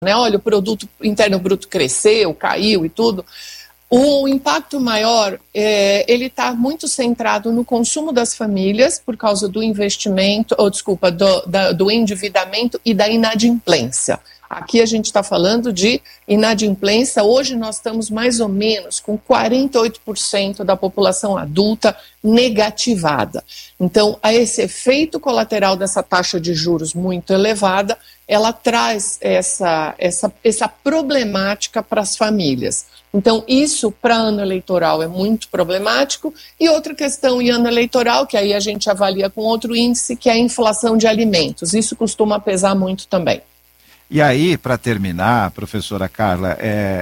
né? Olha, o produto interno bruto cresceu, caiu e tudo. O impacto maior, ele está muito centrado no consumo das famílias por causa do investimento, do endividamento e da inadimplência. Aqui a gente está falando de inadimplência. Hoje nós estamos mais ou menos com 48% da população adulta negativada. Então, esse efeito colateral dessa taxa de juros muito elevada, ela traz essa problemática para as famílias. Então, isso para ano eleitoral é muito problemático. E outra questão em ano eleitoral, que aí a gente avalia com outro índice, que é a inflação de alimentos. Isso costuma pesar muito também. E aí, para terminar, professora Carla,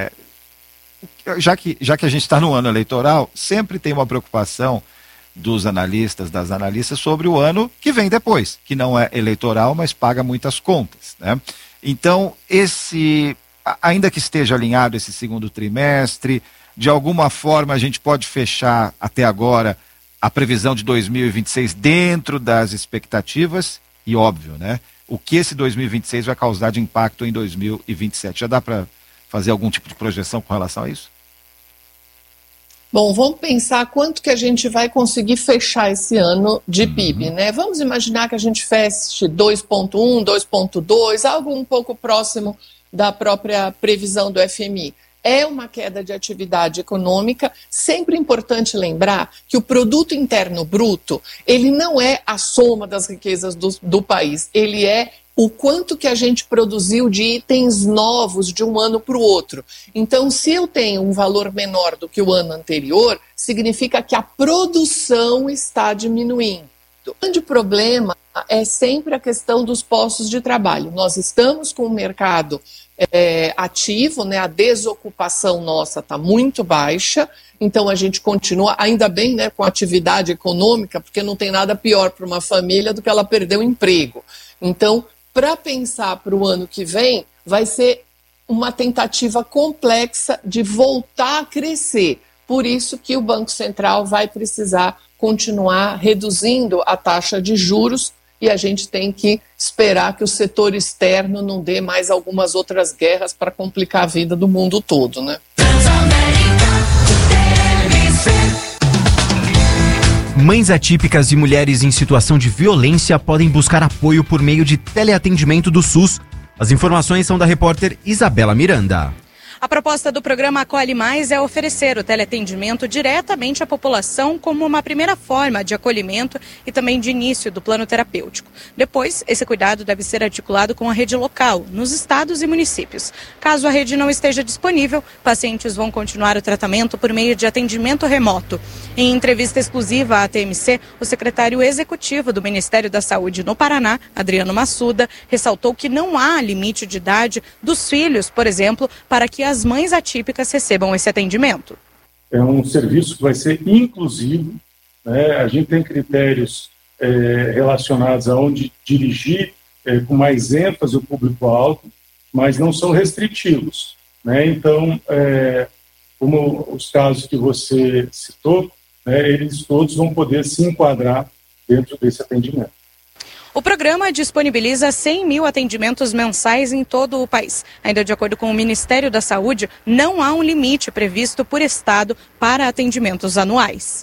já que a gente está no ano eleitoral, sempre tem uma preocupação dos analistas, das analistas, sobre o ano que vem depois, que não é eleitoral, mas paga muitas contas, né? Então, ainda que esteja alinhado esse segundo trimestre, de alguma forma a gente pode fechar até agora a previsão de 2026 dentro das expectativas e, óbvio, né? O que esse 2026 vai causar de impacto em 2027? Já dá para fazer algum tipo de projeção com relação a isso? Bom, vamos pensar quanto que a gente vai conseguir fechar esse ano de PIB, né? Vamos imaginar que a gente feche 2,1, 2,2, algo um pouco próximo da própria previsão do FMI. É uma queda de atividade econômica. Sempre importante lembrar que o produto interno bruto, ele não é a soma das riquezas do país, ele é o quanto que a gente produziu de itens novos de um ano para o outro. Então, se eu tenho um valor menor do que o ano anterior, significa que a produção está diminuindo. O grande problema é sempre a questão dos postos de trabalho. Nós estamos com o mercado ativo, né? A desocupação nossa está muito baixa, então a gente continua, ainda bem, né, com atividade econômica, porque não tem nada pior para uma família do que ela perder o emprego. Então, para pensar para o ano que vem, vai ser uma tentativa complexa de voltar a crescer. Por isso que o Banco Central vai precisar continuar reduzindo a taxa de juros, e a gente tem que esperar que o setor externo não dê mais algumas outras guerras para complicar a vida do mundo todo, né? Mães atípicas e mulheres em situação de violência podem buscar apoio por meio de teleatendimento do SUS. As informações são da repórter Isabela Miranda. A proposta do programa Acolhe Mais é oferecer o teleatendimento diretamente à população como uma primeira forma de acolhimento e também de início do plano terapêutico. Depois, esse cuidado deve ser articulado com a rede local, nos estados e municípios. Caso a rede não esteja disponível, pacientes vão continuar o tratamento por meio de atendimento remoto. Em entrevista exclusiva à TMC, o secretário executivo do Ministério da Saúde no Paraná, Adriano Massuda, ressaltou que não há limite de idade dos filhos, por exemplo, para que as mães atípicas recebam esse atendimento. É um serviço que vai ser inclusivo, né? A gente tem critérios relacionados a onde dirigir com mais ênfase o público-alvo, mas não são restritivos, né? Então, como os casos que você citou, né, eles todos vão poder se enquadrar dentro desse atendimento. O programa disponibiliza 100 mil atendimentos mensais em todo o país. Ainda de acordo com o Ministério da Saúde, não há um limite previsto por estado para atendimentos anuais.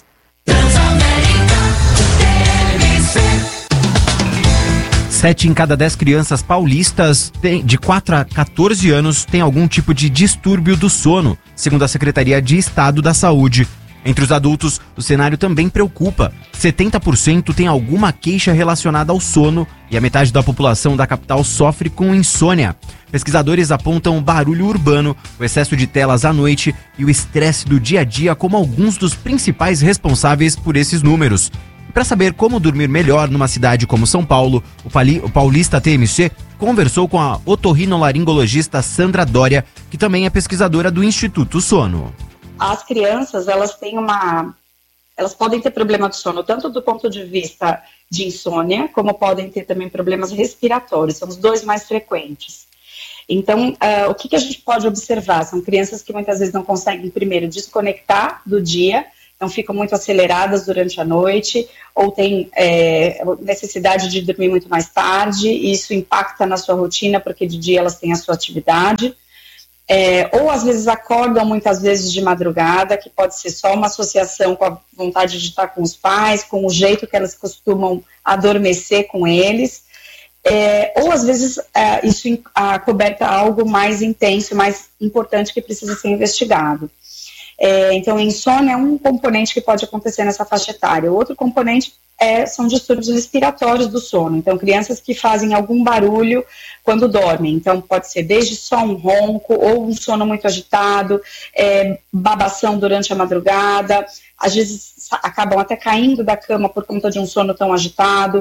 7 em cada 10 crianças paulistas de 4 a 14 anos têm algum tipo de distúrbio do sono, segundo a Secretaria de Estado da Saúde. Entre os adultos, o cenário também preocupa. 70% tem alguma queixa relacionada ao sono e a metade da população da capital sofre com insônia. Pesquisadores apontam barulho urbano, o excesso de telas à noite e o estresse do dia a dia como alguns dos principais responsáveis por esses números. Para saber como dormir melhor numa cidade como São Paulo, o Paulista TMC conversou com a otorrinolaringologista Sandra Dória, que também é pesquisadora do Instituto Sono. As crianças, elas podem ter problema de sono, tanto do ponto de vista de insônia, como podem ter também problemas respiratórios, são os dois mais frequentes. Então, o que a gente pode observar? São crianças que muitas vezes não conseguem, primeiro, desconectar do dia, não ficam muito aceleradas durante a noite, ou têm necessidade de dormir muito mais tarde, e isso impacta na sua rotina, porque de dia elas têm a sua atividade. Ou às vezes acordam muitas vezes de madrugada, que pode ser só uma associação com a vontade de estar com os pais, com o jeito que elas costumam adormecer com eles, ou às vezes isso acoberta algo mais intenso, mais importante que precisa ser investigado. Então, a insônia é um componente que pode acontecer nessa faixa etária. O outro componente são distúrbios respiratórios do sono. Então, crianças que fazem algum barulho quando dormem. Então, pode ser desde só um ronco ou um sono muito agitado, babação durante a madrugada, às vezes acabam até caindo da cama por conta de um sono tão agitado,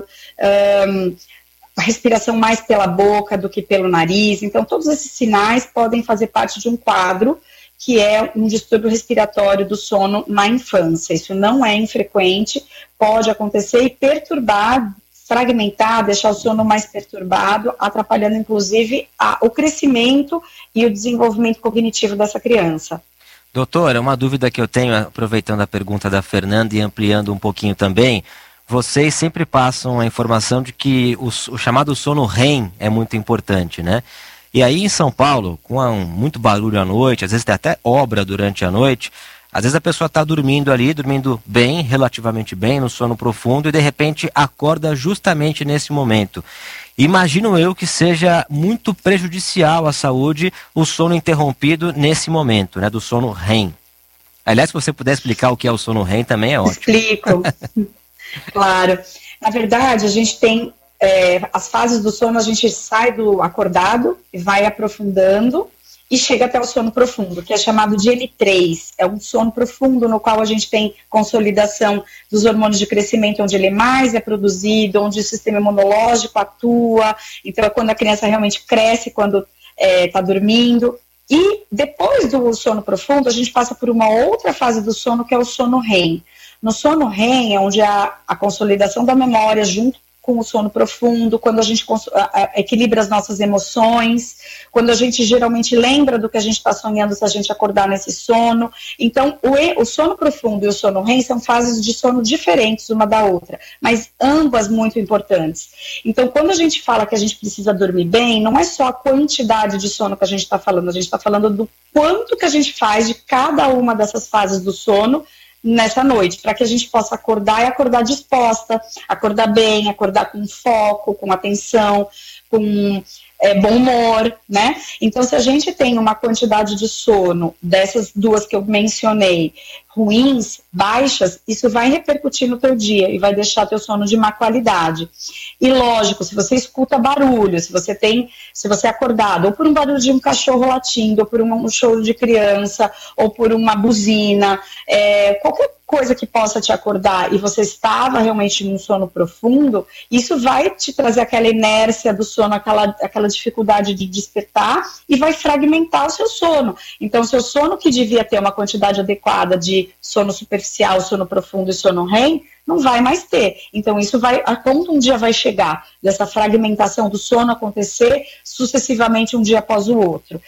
a respiração mais pela boca do que pelo nariz. Então, todos esses sinais podem fazer parte de um quadro que é um distúrbio respiratório do sono na infância. Isso não é infrequente, pode acontecer e perturbar, fragmentar, deixar o sono mais perturbado, atrapalhando inclusive o crescimento e o desenvolvimento cognitivo dessa criança. Doutora, uma dúvida que eu tenho, aproveitando a pergunta da Fernanda e ampliando um pouquinho também, vocês sempre passam a informação de que o chamado sono REM é muito importante, né? E aí em São Paulo, com muito barulho à noite, às vezes tem até obra durante a noite, às vezes a pessoa está dormindo bem, relativamente bem, no sono profundo, e de repente acorda justamente nesse momento. Imagino eu que seja muito prejudicial à saúde o sono interrompido nesse momento, né, do sono REM. Aliás, se você puder explicar o que é o sono REM, também é ótimo. Explico. Claro. Na verdade, a gente tem as fases do sono, a gente sai do acordado e vai aprofundando e chega até o sono profundo, que é chamado de N3. É um sono profundo no qual a gente tem consolidação dos hormônios de crescimento, onde ele mais é produzido, onde o sistema imunológico atua. Então é quando a criança realmente cresce, quando está dormindo. E depois do sono profundo, a gente passa por uma outra fase do sono, que é o sono REM. No sono REM é onde há a consolidação da memória junto com o sono profundo, quando a gente equilibra as nossas emoções, quando a gente geralmente lembra do que a gente está sonhando se a gente acordar nesse sono. Então, o sono profundo e o sono REM são fases de sono diferentes uma da outra, mas ambas muito importantes. Então, quando a gente fala que a gente precisa dormir bem, não é só a quantidade de sono que a gente está falando, a gente está falando do quanto que a gente faz de cada uma dessas fases do sono nessa noite, para que a gente possa acordar e acordar disposta, acordar bem, acordar com foco, com atenção, com bom humor, né? Então, se a gente tem uma quantidade de sono dessas duas que eu mencionei, ruins, baixas, isso vai repercutir no teu dia e vai deixar teu sono de má qualidade. E lógico, se você escuta barulho, se você é acordado, ou por um barulho de um cachorro latindo, ou por um choro de criança, ou por uma buzina, qualquer coisa que possa te acordar e você estava realmente num sono profundo, isso vai te trazer aquela inércia do sono, aquela dificuldade de despertar e vai fragmentar o seu sono. Então, o seu sono que devia ter uma quantidade adequada de sono superficial, sono profundo e sono REM, não vai mais ter. Então, isso quando um dia vai chegar dessa fragmentação do sono acontecer sucessivamente um dia após o outro.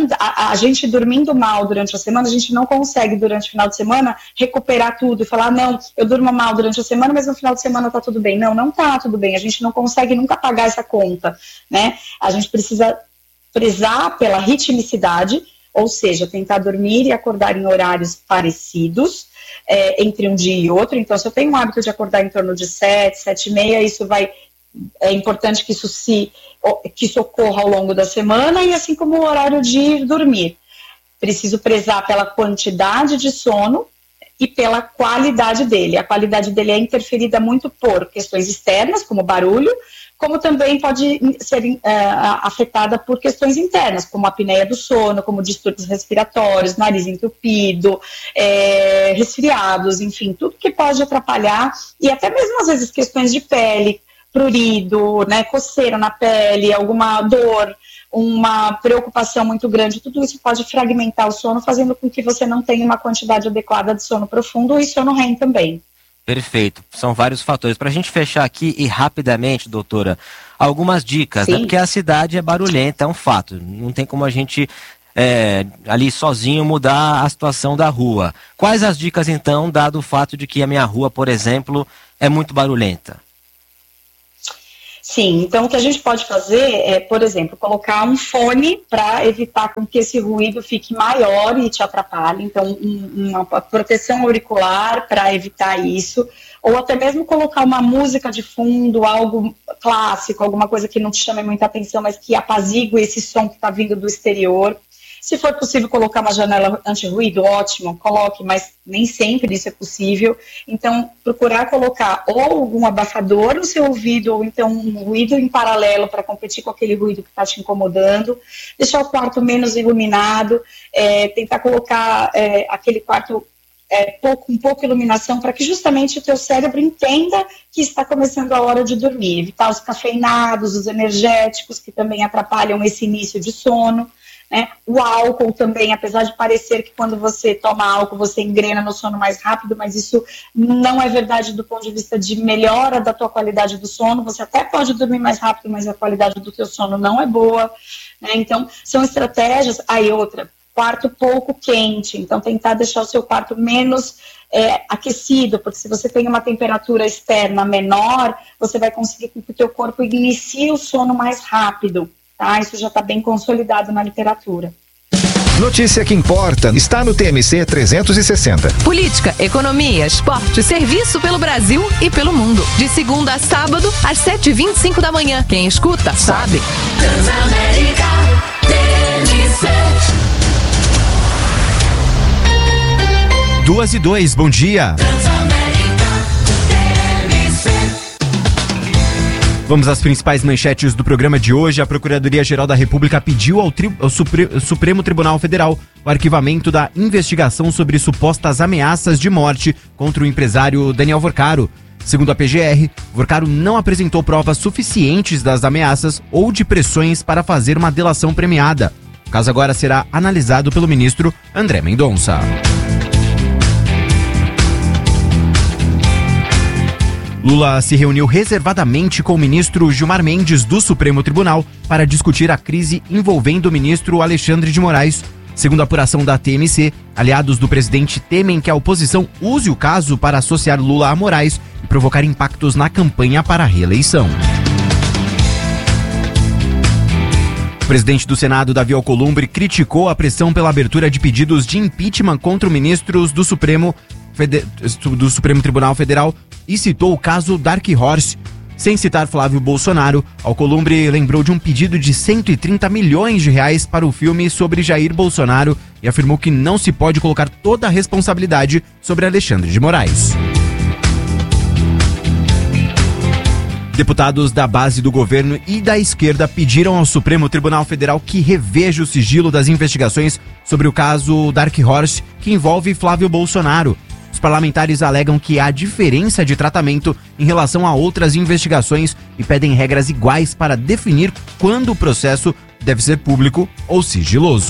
A gente dormindo mal durante a semana, a gente não consegue durante o final de semana recuperar tudo e falar, não, eu durmo mal durante a semana, mas no final de semana tá tudo bem. Não tá tudo bem. A gente não consegue nunca pagar essa conta, né? A gente precisa prezar pela ritmicidade, ou seja, tentar dormir e acordar em horários parecidos, entre um dia e outro. Então, se eu tenho um hábito de acordar em torno de 7, 7h30, é importante que isso ocorra ao longo da semana, e assim como o horário de dormir. Preciso prezar pela quantidade de sono e pela qualidade dele. A qualidade dele é interferida muito por questões externas, como barulho, como também pode ser afetada por questões internas, como a apneia do sono, como distúrbios respiratórios, nariz entupido, resfriados, enfim, tudo que pode atrapalhar, e até mesmo às vezes questões de pele, prurido, né, coceira na pele, alguma dor, uma preocupação muito grande, tudo isso pode fragmentar o sono, fazendo com que você não tenha uma quantidade adequada de sono profundo e sono REM também. Perfeito, são vários fatores. Para a gente fechar aqui e rapidamente, doutora, algumas dicas, né? Porque a cidade é barulhenta, é um fato, não tem como a gente ali sozinho mudar a situação da rua. Quais as dicas então, dado o fato de que a minha rua, por exemplo, é muito barulhenta? Sim, então o que a gente pode fazer é, por exemplo, colocar um fone para evitar com que esse ruído fique maior e te atrapalhe. Então, uma proteção auricular para evitar isso. Ou até mesmo colocar uma música de fundo, algo clássico, alguma coisa que não te chame muita atenção, mas que apazigue esse som que está vindo do exterior. Se for possível colocar uma janela anti-ruído, ótimo, coloque, mas nem sempre isso é possível. Então, procurar colocar ou algum abafador no seu ouvido, ou então um ruído em paralelo para competir com aquele ruído que está te incomodando. Deixar o quarto menos iluminado, tentar colocar aquele quarto com pouca iluminação, para que justamente o teu cérebro entenda que está começando a hora de dormir. Evitar os cafeinados, os energéticos, que também atrapalham esse início de sono. Né? O álcool também, apesar de parecer que quando você toma álcool você engrena no sono mais rápido, mas isso não é verdade do ponto de vista de melhora da tua qualidade do sono. Você até pode dormir mais rápido, mas a qualidade do teu sono não é boa, né? Então são estratégias. Aí outra, quarto pouco quente, então tentar deixar o seu quarto menos aquecido, porque se você tem uma temperatura externa menor, você vai conseguir que o teu corpo inicie o sono mais rápido. Tá, isso já está bem consolidado na literatura. Notícia que importa está no TMC 360. Política, economia, esporte, serviço pelo Brasil e pelo mundo. De segunda a sábado, às 7h25 da manhã. Quem escuta, sabe. Transamérica, TMC. 2:02, bom dia. Vamos às principais manchetes do programa de hoje. A Procuradoria-Geral da República pediu ao Supremo Tribunal Federal o arquivamento da investigação sobre supostas ameaças de morte contra o empresário Daniel Vorcaro. Segundo a PGR, Vorcaro não apresentou provas suficientes das ameaças ou de pressões para fazer uma delação premiada. O caso agora será analisado pelo ministro André Mendonça. Lula se reuniu reservadamente com o ministro Gilmar Mendes do Supremo Tribunal para discutir a crise envolvendo o ministro Alexandre de Moraes. Segundo a apuração da TMC, aliados do presidente temem que a oposição use o caso para associar Lula a Moraes e provocar impactos na campanha para a reeleição. O presidente do Senado, Davi Alcolumbre, criticou a pressão pela abertura de pedidos de impeachment contra ministros do Supremo Tribunal Federal e citou o caso Dark Horse. Sem citar Flávio Bolsonaro, Alcolumbre lembrou de um pedido de 130 milhões de reais para o filme sobre Jair Bolsonaro e afirmou que não se pode colocar toda a responsabilidade sobre Alexandre de Moraes. Deputados da base do governo e da esquerda pediram ao Supremo Tribunal Federal que reveja o sigilo das investigações sobre o caso Dark Horse, que envolve Flávio Bolsonaro. Os parlamentares alegam que há diferença de tratamento em relação a outras investigações e pedem regras iguais para definir quando o processo deve ser público ou sigiloso.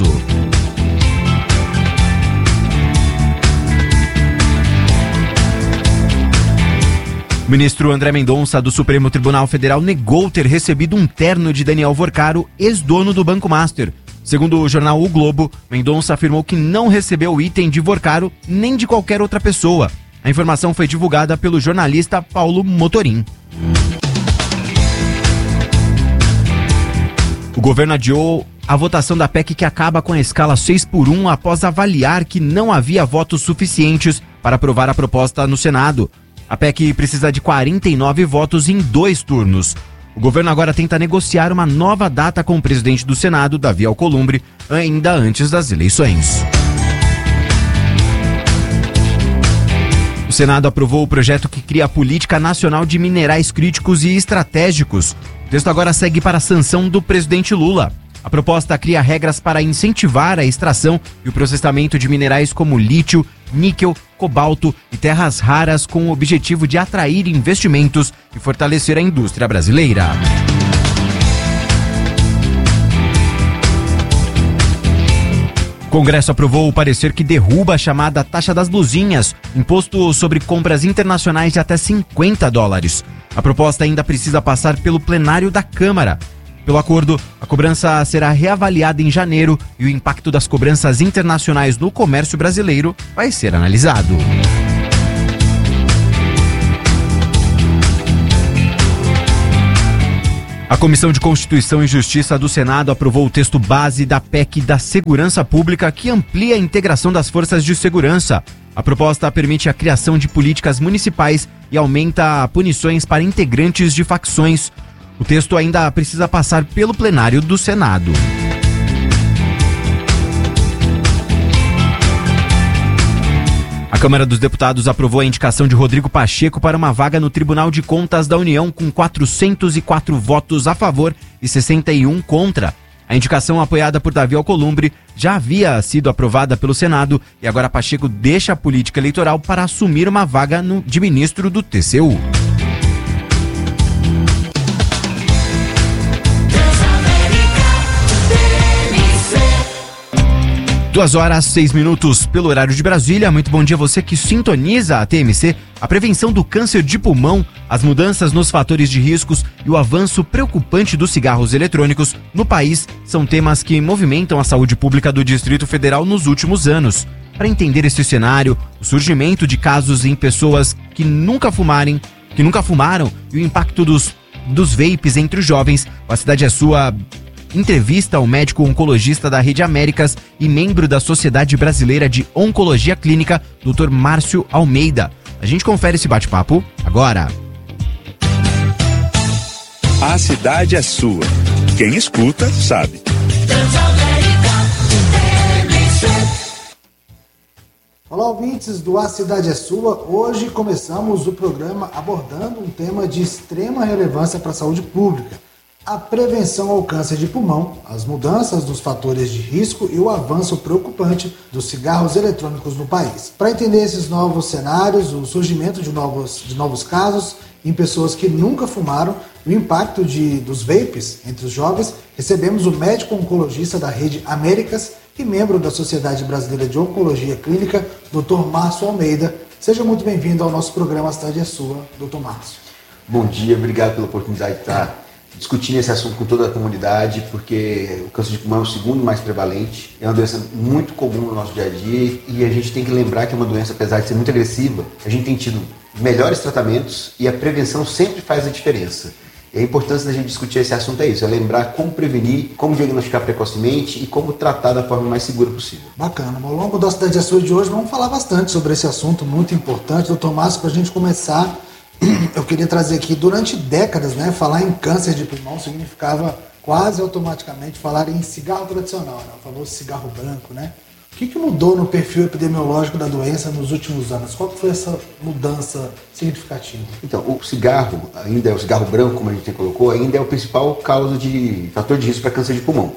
O ministro André Mendonça, do Supremo Tribunal Federal, negou ter recebido um terno de Daniel Vorcaro, ex-dono do Banco Master. Segundo o jornal O Globo, Mendonça afirmou que não recebeu o item de Vorcaro nem de qualquer outra pessoa. A informação foi divulgada pelo jornalista Paulo Motorim. O governo adiou a votação da PEC que acaba com a escala 6x1 após avaliar que não havia votos suficientes para aprovar a proposta no Senado. A PEC precisa de 49 votos em 2 turnos. O governo agora tenta negociar uma nova data com o presidente do Senado, Davi Alcolumbre, ainda antes das eleições. O Senado aprovou o projeto que cria a Política Nacional de Minerais Críticos e Estratégicos. O texto agora segue para a sanção do presidente Lula. A proposta cria regras para incentivar a extração e o processamento de minerais como lítio, níquel, cobalto e terras raras com o objetivo de atrair investimentos e fortalecer a indústria brasileira. O Congresso aprovou o parecer que derruba a chamada taxa das blusinhas, imposto sobre compras internacionais de até $50. A proposta ainda precisa passar pelo plenário da Câmara. Pelo acordo, a cobrança será reavaliada em janeiro e o impacto das cobranças internacionais no comércio brasileiro vai ser analisado. A Comissão de Constituição e Justiça do Senado aprovou o texto base da PEC da Segurança Pública, que amplia a integração das forças de segurança. A proposta permite a criação de políticas municipais e aumenta punições para integrantes de facções. O texto ainda precisa passar pelo plenário do Senado. A Câmara dos Deputados aprovou a indicação de Rodrigo Pacheco para uma vaga no Tribunal de Contas da União com 404 votos a favor e 61 contra. A indicação, apoiada por Davi Alcolumbre, já havia sido aprovada pelo Senado e agora Pacheco deixa a política eleitoral para assumir uma vaga de ministro do TCU. 2h06 pelo horário de Brasília. Muito bom dia a você que sintoniza a TMC. A prevenção do câncer de pulmão, as mudanças nos fatores de riscos e o avanço preocupante dos cigarros eletrônicos no país são temas que movimentam a saúde pública do Distrito Federal nos últimos anos. Para entender esse cenário, o surgimento de casos em pessoas que nunca fumaram e o impacto dos vapes entre os jovens, a Cidade é Sua entrevista ao médico oncologista da Rede Américas e membro da Sociedade Brasileira de Oncologia Clínica, Dr. Márcio Almeida. A gente confere esse bate-papo agora. A cidade é sua. Quem escuta, sabe. Olá, ouvintes do A Cidade é Sua. Hoje começamos o programa abordando um tema de extrema relevância para a saúde pública: a prevenção ao câncer de pulmão, as mudanças dos fatores de risco e o avanço preocupante dos cigarros eletrônicos no país. Para entender esses novos cenários, o surgimento de novos casos em pessoas que nunca fumaram e o impacto dos vapes entre os jovens, recebemos o médico oncologista da Rede Américas e membro da Sociedade Brasileira de Oncologia Clínica, Dr. Márcio Almeida. Seja muito bem-vindo ao nosso programa A Cidade é Sua, Dr. Márcio. Bom dia, obrigado pela oportunidade de estar discutindo esse assunto com toda a comunidade, porque o câncer de pulmão é o segundo mais prevalente, é uma doença muito comum no nosso dia a dia e a gente tem que lembrar que é uma doença, apesar de ser muito agressiva, a gente tem tido melhores tratamentos e a prevenção sempre faz a diferença. E a importância da gente discutir esse assunto é isso, é lembrar como prevenir, como diagnosticar precocemente e como tratar da forma mais segura possível. Bacana. Ao longo da Cidade é Sua de hoje vamos falar bastante sobre esse assunto muito importante. Doutor Márcio, para a gente começar, eu queria trazer aqui, durante décadas, falar em câncer de pulmão significava quase automaticamente falar em cigarro tradicional, o famoso cigarro branco, O que mudou no perfil epidemiológico da doença nos últimos anos? Qual foi essa mudança significativa? Então, o cigarro, ainda é o cigarro branco, como a gente colocou, ainda é o principal causa de fator de risco para câncer de pulmão,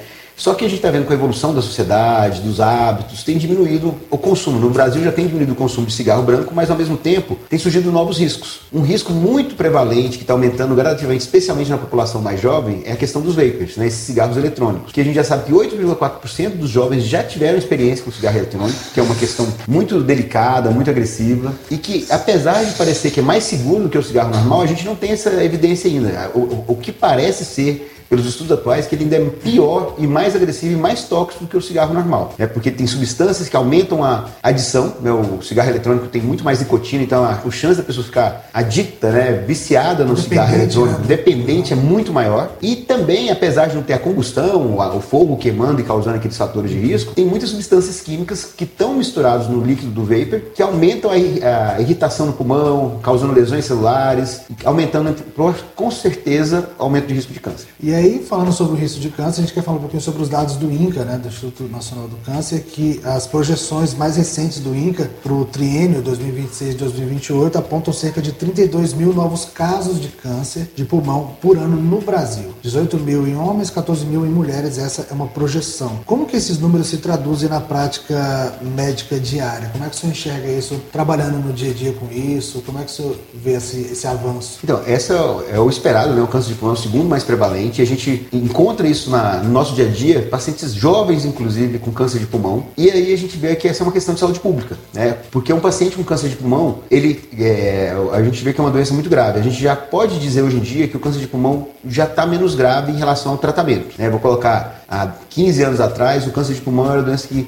Só que a gente está vendo com a evolução da sociedade, dos hábitos, tem diminuído o consumo. No Brasil já tem diminuído o consumo de cigarro branco, mas ao mesmo tempo tem surgido novos riscos. Um risco muito prevalente que está aumentando gradativamente, especialmente na população mais jovem, é a questão dos vapers, esses cigarros eletrônicos. Que a gente já sabe que 8,4% dos jovens já tiveram experiência com cigarro eletrônico, que é uma questão muito delicada, muito agressiva, e que apesar de parecer que é mais seguro do que o cigarro normal, a gente não tem essa evidência ainda. O que parece ser, pelos estudos atuais, que ele ainda é pior e mais agressivo e mais tóxico do que o cigarro normal. Porque tem substâncias que aumentam a adição, o cigarro eletrônico tem muito mais nicotina, então a chance da pessoa ficar adicta, viciada no cigarro eletrônico, dependente, é muito maior. E também, apesar de não ter a combustão, o fogo queimando e causando aqueles fatores de risco, tem muitas substâncias químicas que estão misturadas no líquido do vapor, que aumentam a irritação no pulmão, causando lesões celulares, aumentando, com certeza, aumento de risco de câncer. E aí, falando sobre o risco de câncer, a gente quer falar um pouquinho sobre os dados do INCA, do Instituto Nacional do Câncer, que as projeções mais recentes do INCA para o triênio 2026-2028 apontam cerca de 32 mil novos casos de câncer de pulmão por ano no Brasil. 18 mil em homens, 14 mil em mulheres, essa é uma projeção. Como que esses números se traduzem na prática médica diária? Como é que o senhor enxerga isso, trabalhando no dia a dia com isso? Como é que o senhor vê esse avanço? Então, essa é o esperado, o câncer de pulmão é o segundo mais prevalente, e a gente encontra isso no nosso dia a dia, pacientes jovens, inclusive, com câncer de pulmão, e aí a gente vê que essa é uma questão de saúde pública, né? Porque um paciente com câncer de pulmão, a gente vê que é uma doença muito grave. A gente já pode dizer hoje em dia que o câncer de pulmão já está menos grave em relação ao tratamento, né? Vou colocar, há 15 anos atrás, o câncer de pulmão era uma doença que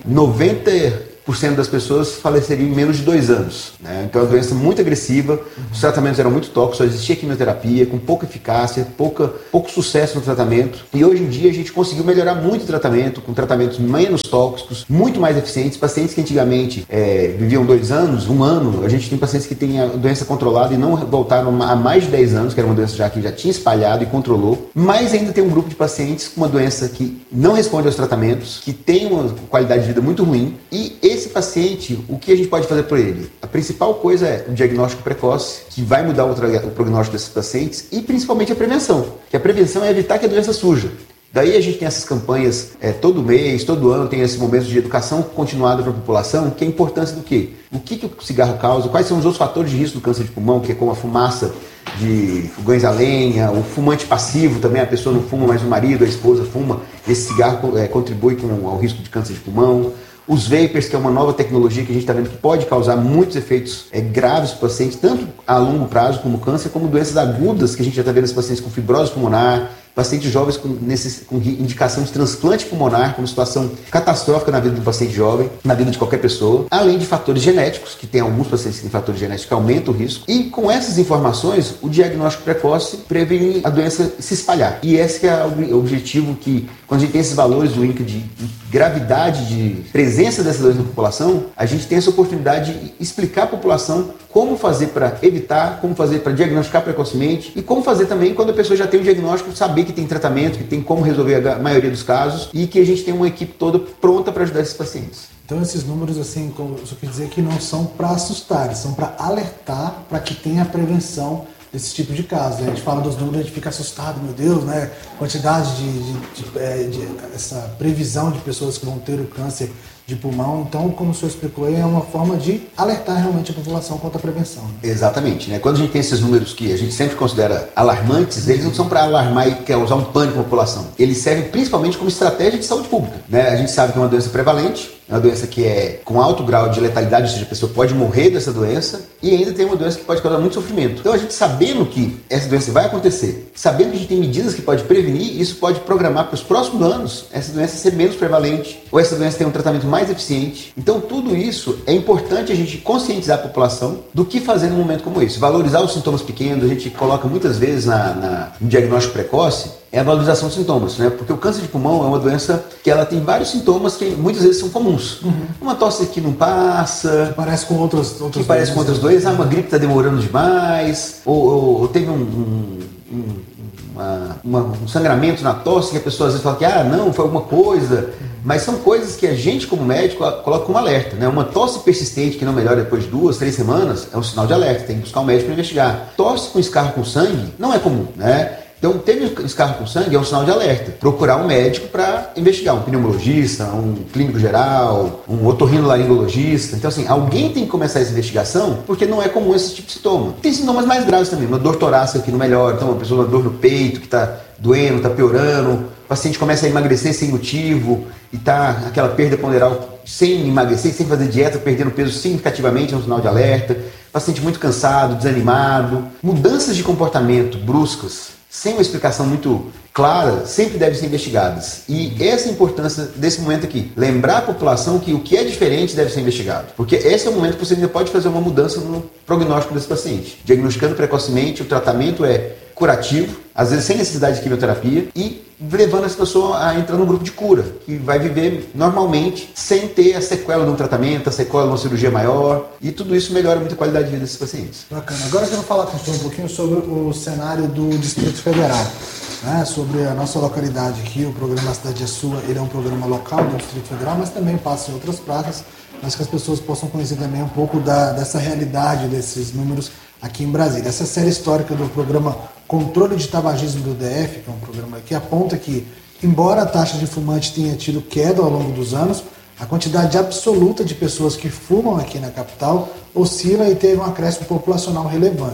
90% das pessoas faleceriam em menos de 2 anos, né? Então é uma doença muito agressiva, os tratamentos eram muito tóxicos, só existia quimioterapia, com pouca eficácia, pouco sucesso no tratamento. E hoje em dia a gente conseguiu melhorar muito o tratamento, com tratamentos menos tóxicos, muito mais eficientes. Pacientes que antigamente viviam 2 anos, 1 ano, a gente tem pacientes que têm a doença controlada e não voltaram há mais de 10 anos, que era uma doença que já tinha espalhado e controlou. Mas ainda tem um grupo de pacientes com uma doença que não responde aos tratamentos, que tem uma qualidade de vida muito ruim, e esse paciente, o que a gente pode fazer por ele? A principal coisa é o diagnóstico precoce, que vai mudar o prognóstico desses pacientes, e principalmente a prevenção, que a prevenção é evitar que a doença surja. Daí a gente tem essas campanhas todo mês, todo ano, tem esse momento de educação continuada para a população, que é a importância do quê? O que o cigarro causa, quais são os outros fatores de risco do câncer de pulmão, que é como a fumaça de fogões a lenha, o fumante passivo também, a pessoa não fuma, mas o marido, a esposa fuma, esse cigarro contribui ao risco de câncer de pulmão. Os vapers, que é uma nova tecnologia que a gente está vendo que pode causar muitos efeitos graves para o paciente, tanto a longo prazo como câncer, como doenças agudas, que a gente já está vendo esses pacientes com fibrose pulmonar, pacientes jovens com indicação de transplante pulmonar, como situação catastrófica na vida do paciente jovem, na vida de qualquer pessoa, além de fatores genéticos, que tem alguns pacientes que têm fatores genéticos que aumentam o risco. E com essas informações, o diagnóstico precoce previne a doença se espalhar. E esse que é o objetivo que, quando a gente tem esses valores do INCA de gravidade, de presença dessa doença na população, a gente tem essa oportunidade de explicar à população como fazer para evitar, como fazer para diagnosticar precocemente e como fazer também quando a pessoa já tem o diagnóstico, saber que tem tratamento, que tem como resolver a maioria dos casos e que a gente tem uma equipe toda pronta para ajudar esses pacientes. Então esses números, assim, como eu só quis dizer que não são para assustar, são para alertar para que tenha prevenção desse tipo de casos. A gente fala dos números, a gente fica assustado, meu Deus, né? Quantidade de essa previsão de pessoas que vão ter o câncer de pulmão. Então, como o senhor explicou, é uma forma de alertar realmente a população contra a prevenção. Né? Exatamente, né? Quando a gente tem esses números que a gente sempre considera alarmantes, eles não são para alarmar e causar um pânico na população. Eles servem principalmente como estratégia de saúde pública, né? A gente sabe que é uma doença prevalente, é uma doença que é com alto grau de letalidade, ou seja, a pessoa pode morrer dessa doença e ainda tem uma doença que pode causar muito sofrimento. Então, a gente sabendo que essa doença vai acontecer, sabendo que a gente tem medidas que pode prevenir, isso pode programar para os próximos anos essa doença ser menos prevalente ou essa doença ter um tratamento mais eficiente. Então, tudo isso é importante a gente conscientizar a população do que fazer num momento como esse. Valorizar os sintomas pequenos, a gente coloca muitas vezes no diagnóstico precoce, é a valorização dos sintomas, né? Porque o câncer de pulmão é uma doença que ela tem vários sintomas que muitas vezes são comuns. Uma tosse que não passa, que parece com outras doenças, uma gripe está demorando demais, ou teve um sangramento na tosse que a pessoa às vezes fala que não, foi alguma coisa. Mas são coisas que a gente, como médico, coloca como alerta, né? Uma tosse persistente que não melhora depois de 2, 3 semanas é um sinal de alerta, tem que buscar um médico para investigar. Tosse com escarro com sangue não é comum, né? Então, teve escarro com sangue é um sinal de alerta. Procurar um médico para investigar, um pneumologista, um clínico geral, um otorrinolaringologista. Então, assim, alguém tem que começar essa investigação porque não é comum esse tipo de sintoma. Tem sintomas mais graves também, uma dor torácica que não melhora, então uma pessoa com uma dor no peito que está doendo, está piorando, o paciente começa a emagrecer sem motivo e está aquela perda ponderal sem emagrecer, sem fazer dieta, perdendo peso significativamente, é um sinal de alerta. Paciente muito cansado, desanimado, mudanças de comportamento bruscas, sem uma explicação muito clara, sempre devem ser investigadas. E essa é a importância desse momento aqui. Lembrar a população que o que é diferente deve ser investigado. Porque esse é o momento que você ainda pode fazer uma mudança no prognóstico desse paciente. Diagnosticando precocemente, o tratamento é curativo, às vezes sem necessidade de quimioterapia, e levando essa pessoa a entrar no grupo de cura, que vai viver normalmente, sem ter a sequela de um tratamento, a sequela de uma cirurgia maior, e tudo isso melhora muito a qualidade de vida desses pacientes. Bacana. Agora eu quero falar com o senhor um pouquinho sobre o cenário do Distrito Federal, né? Sobre a nossa localidade aqui. O programa A Cidade é Sua, ele é um programa local do Distrito Federal, mas também passa em outras praças, mas que as pessoas possam conhecer também um pouco dessa realidade, desses números aqui em Brasília. Essa série histórica do programa Controle de Tabagismo do DF, que é um programa que aponta que, embora a taxa de fumantes tenha tido queda ao longo dos anos, a quantidade absoluta de pessoas que fumam aqui na capital oscila e teve um acréscimo populacional relevante.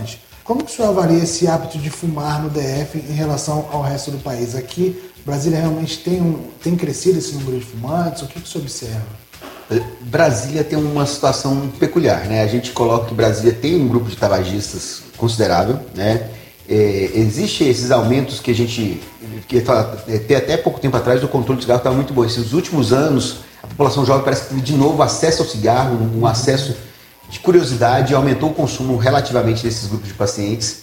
Como que o senhor avalia esse hábito de fumar no DF em relação ao resto do país? Aqui, Brasília realmente tem crescido esse número de fumantes? O que o senhor observa? Brasília tem uma situação peculiar, né? A gente coloca que Brasília tem um grupo de tabagistas considerável, né? Existem esses aumentos que a gente... até pouco tempo atrás o controle do cigarro estava muito bom. Esses últimos anos, a população jovem parece que teve de novo acesso ao cigarro, um acesso de curiosidade, aumentou o consumo relativamente desses grupos de pacientes.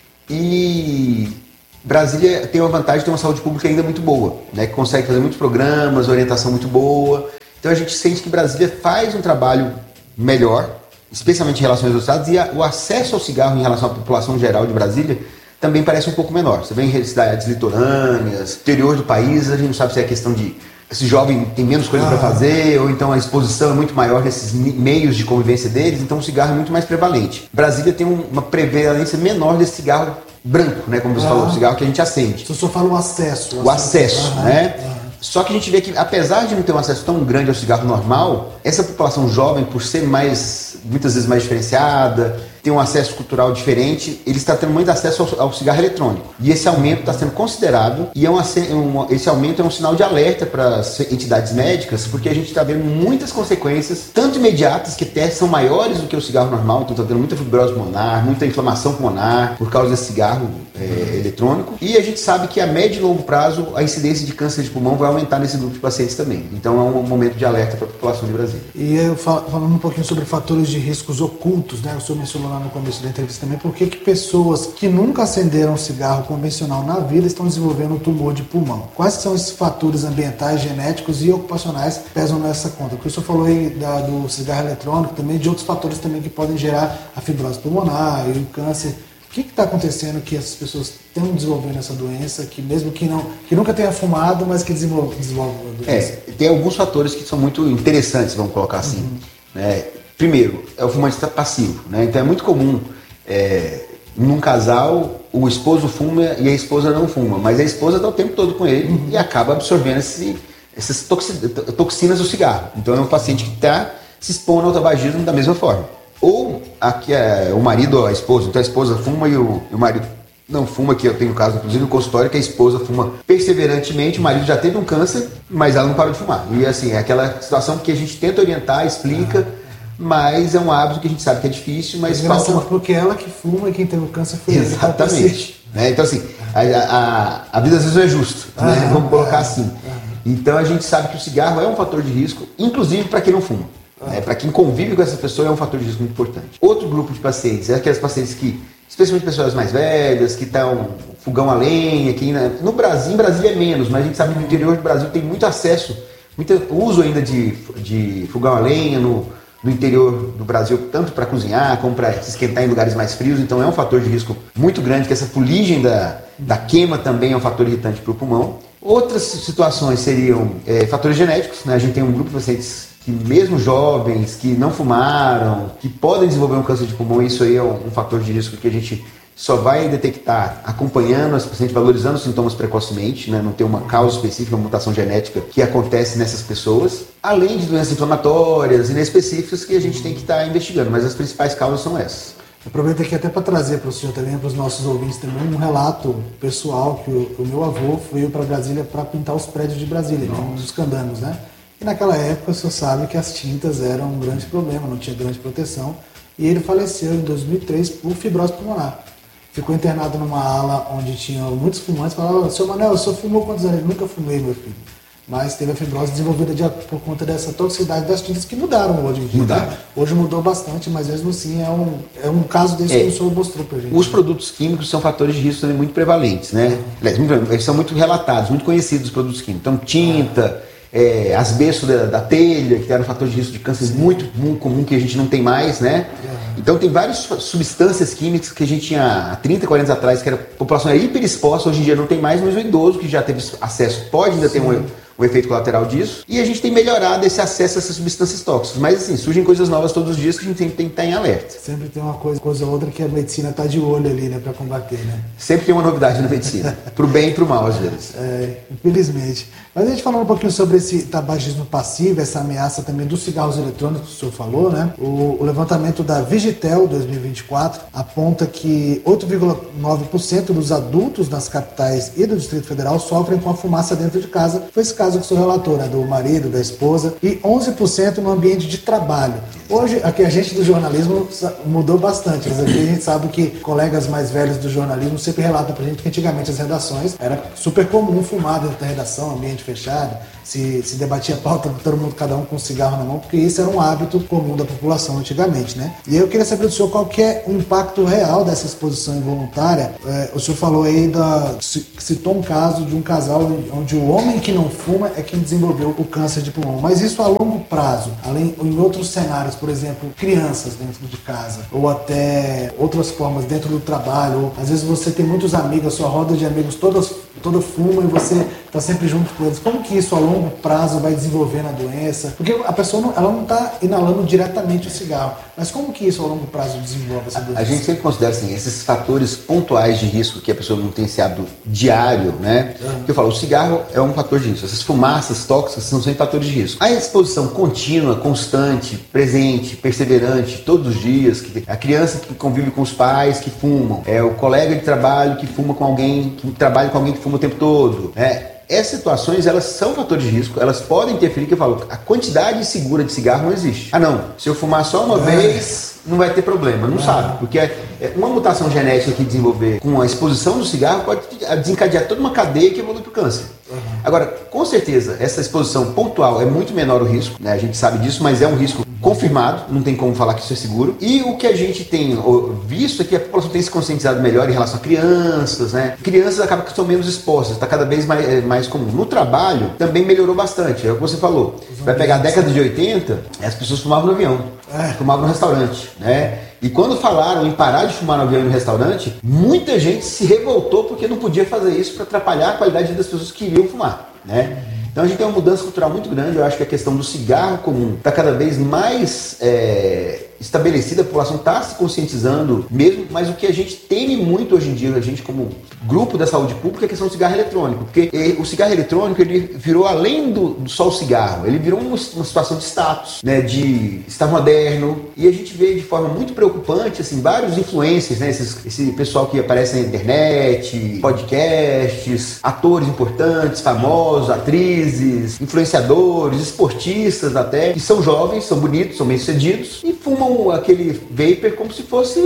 E Brasília tem uma vantagem de ter uma saúde pública ainda muito boa, né? Que consegue fazer muitos programas, orientação muito boa. Então a gente sente que Brasília faz um trabalho melhor, especialmente em relação aos estados, e o acesso ao cigarro em relação à população geral de Brasília também parece um pouco menor. Você vê em cidades litorâneas, interior do país, a gente não sabe se é questão de esse jovem tem menos coisa para fazer, ou então a exposição é muito maior nesses meios de convivência deles, então o cigarro é muito mais prevalente. Brasília tem uma prevalência menor desse cigarro branco, né, como você falou, o cigarro que a gente acende. Você só fala o acesso. O acesso, né? Só que a gente vê que, apesar de não ter um acesso tão grande ao cigarro normal, essa população jovem, por ser muitas vezes mais diferenciada, ter um acesso cultural diferente, ele está tendo muito acesso ao cigarro eletrônico. E esse aumento está sendo considerado, e esse aumento é um sinal de alerta para as entidades médicas, porque a gente está vendo muitas consequências, tanto imediatas, que até são maiores do que o cigarro normal, então está tendo muita fibrose pulmonar, muita inflamação pulmonar, por causa desse cigarro eletrônico. E a gente sabe que a médio e longo prazo, a incidência de câncer de pulmão vai aumentar nesse grupo de pacientes também. Então é um momento de alerta para a população de Brasília. E eu falando um pouquinho sobre fatores de riscos ocultos, né? O senhor mencionou lá no começo da entrevista também, por que pessoas que nunca acenderam cigarro convencional na vida estão desenvolvendo um tumor de pulmão? Quais são esses fatores ambientais, genéticos e ocupacionais que pesam nessa conta? Porque o senhor falou aí do cigarro eletrônico, também de outros fatores também que podem gerar a fibrose pulmonar e o câncer. O que está acontecendo que essas pessoas estão desenvolvendo essa doença, que mesmo que nunca tenha fumado, mas que desenvolve a doença? Tem alguns fatores que são muito interessantes, vamos colocar assim. Né? Primeiro, é o fumante passivo. Né? Então é muito comum, num casal, o esposo fuma e a esposa não fuma, mas a esposa está o tempo todo com ele e acaba absorvendo essas toxinas do cigarro. Então é um paciente que está se expondo ao tabagismo da mesma forma. Ou aqui o marido ou a esposa, então a esposa fuma e o marido não fuma, que eu tenho um caso, inclusive no consultório, que a esposa fuma perseverantemente, o marido já teve um câncer, mas ela não parou de fumar. E assim, é aquela situação que a gente tenta orientar, explica, mas é um hábito que a gente sabe que é difícil, mas falta... porque ela que fuma e quem teve o câncer foi ele. Exatamente. Então assim, a vida às vezes não é justa, né? Vamos colocar assim. Então a gente sabe que o cigarro é um fator de risco, inclusive para quem não fuma. Para quem convive com essa pessoa é um fator de risco muito importante. Outro grupo de pacientes é aqueles pacientes que, especialmente pessoas mais velhas, que estão fogão a lenha, que no Brasil, em Brasília é menos, mas a gente sabe que no interior do Brasil tem muito acesso, muito uso ainda de fogão a lenha no interior do Brasil, tanto para cozinhar como para se esquentar em lugares mais frios, então é um fator de risco muito grande, que essa fuligem da queima também é um fator irritante para o pulmão. Outras situações seriam fatores genéticos, né? A gente tem um grupo de pacientes que mesmo jovens, que não fumaram, que podem desenvolver um câncer de pulmão, isso aí é um fator de risco que a gente só vai detectar acompanhando as pacientes, valorizando os sintomas precocemente, né? Não tem uma causa específica, uma mutação genética que acontece nessas pessoas, além de doenças inflamatórias inespecíficas que a gente tem que estar investigando, mas as principais causas são essas. Aproveito aqui até para trazer para o senhor também, para os nossos ouvintes também, um relato pessoal que o meu avô veio para Brasília para pintar os prédios de Brasília, dos candangos, né? E naquela época o senhor sabe que as tintas eram um grande problema, não tinha grande proteção, e ele faleceu em 2003 por fibrose pulmonar. Ficou internado numa ala onde tinha muitos fumantes, falava: "Seu Manel, o senhor fumou quantos anos?" "Eu nunca fumei, meu filho." Mas teve a fibrose desenvolvida por conta dessa toxicidade das tintas que mudaram hoje em dia. Né? Hoje mudou bastante, mas mesmo assim é um caso desse que o senhor mostrou pra gente. Os produtos químicos são fatores de risco também muito prevalentes, né? Eles são muito relatados, muito conhecidos os produtos químicos. Então, tinta, asbesto da telha, que era um fator de risco de câncer muito comum, que a gente não tem mais, né? Então tem várias substâncias químicas que a gente tinha há 30, 40 anos atrás, que a população era hiperexposta, hoje em dia não tem mais, mas o idoso que já teve acesso pode ainda ter o efeito colateral disso, e a gente tem melhorado esse acesso a essas substâncias tóxicas. Mas assim, surgem coisas novas todos os dias que a gente tem que estar em alerta. Sempre tem uma coisa ou outra que a medicina está de olho ali, né, para combater, né? Sempre tem uma novidade na medicina, pro bem e pro mal às vezes. Infelizmente. Mas a gente falando um pouquinho sobre esse tabagismo passivo, essa ameaça também dos cigarros eletrônicos que o senhor falou, né? O levantamento da Vigitel 2024 aponta que 8,9% dos adultos nas capitais e do Distrito Federal sofrem com a fumaça dentro de casa. Foi esse caso que o senhor relatou, né? Do marido, da esposa, e 11% no ambiente de trabalho. Hoje, aqui a gente do jornalismo mudou bastante, mas aqui a gente sabe que colegas mais velhos do jornalismo sempre relatam pra gente que antigamente as redações era super comum fumar dentro da redação, ambiente fechado, se debatia pauta, todo mundo, cada um com um cigarro na mão, porque isso era um hábito comum da população antigamente, né? E eu queria saber do senhor qual que é o impacto real dessa exposição involuntária. O senhor falou aí, citou um caso de um casal onde o homem que não fuma é quem desenvolveu o câncer de pulmão, mas isso a longo prazo, além em outros cenários, por exemplo, crianças dentro de casa, ou até outras formas dentro do trabalho, ou às vezes você tem muitos amigos, a sua roda de amigos toda fuma e você está sempre junto com eles. Como que isso a longo prazo vai desenvolvendo a doença? Porque a pessoa não está inalando diretamente o cigarro, mas como que isso a longo prazo desenvolve essa doença? A gente sempre considera assim, esses fatores pontuais de risco que a pessoa não tem esse hábito diário, né? Que eu falo, o cigarro é um fator de risco. Essas fumaças tóxicas são sempre fatores de risco. A exposição contínua, constante, presente, perseverante, todos os dias, a criança que convive com os pais que fumam, o colega de trabalho que fuma com alguém, que trabalha com alguém que fuma o tempo todo, essas situações, elas são fatores de risco, elas podem interferir, que eu falo, a quantidade segura de cigarro não existe. Não, se eu fumar só uma vez, não vai ter problema, não sabe, porque uma mutação genética que desenvolver com a exposição do cigarro pode desencadear toda uma cadeia que evolui para o câncer. Agora, com certeza, essa exposição pontual é muito menor o risco, né? A gente sabe disso, mas é um risco confirmado, não tem como falar que isso é seguro. E o que a gente tem visto é que a população tem se conscientizado melhor em relação a crianças, né? Crianças acabam que são menos expostas, está cada vez mais comum. No trabalho, também melhorou bastante, é o que você falou. Vai pegar a década de 80, as pessoas fumavam no avião, fumavam no restaurante, né? E quando falaram em parar de fumar no avião e no restaurante, muita gente se revoltou porque não podia fazer isso para atrapalhar a qualidade das pessoas que iriam fumar, né? Então a gente tem uma mudança cultural muito grande. Eu acho que a questão do cigarro comum está cada vez mais estabelecida, a população está se conscientizando mesmo, mas o que a gente teme muito hoje em dia, a gente como grupo da saúde pública, é a questão do cigarro eletrônico, porque o cigarro eletrônico, ele virou além do só o cigarro, ele virou uma situação de status, né, de estar moderno, e a gente vê de forma muito preocupante, assim, vários influencers, né, esse pessoal que aparece na internet, podcasts, atores importantes, famosos, atrizes, influenciadores, esportistas até, que são jovens, são bonitos, são bem-sucedidos, e fumam aquele vapor como se fosse...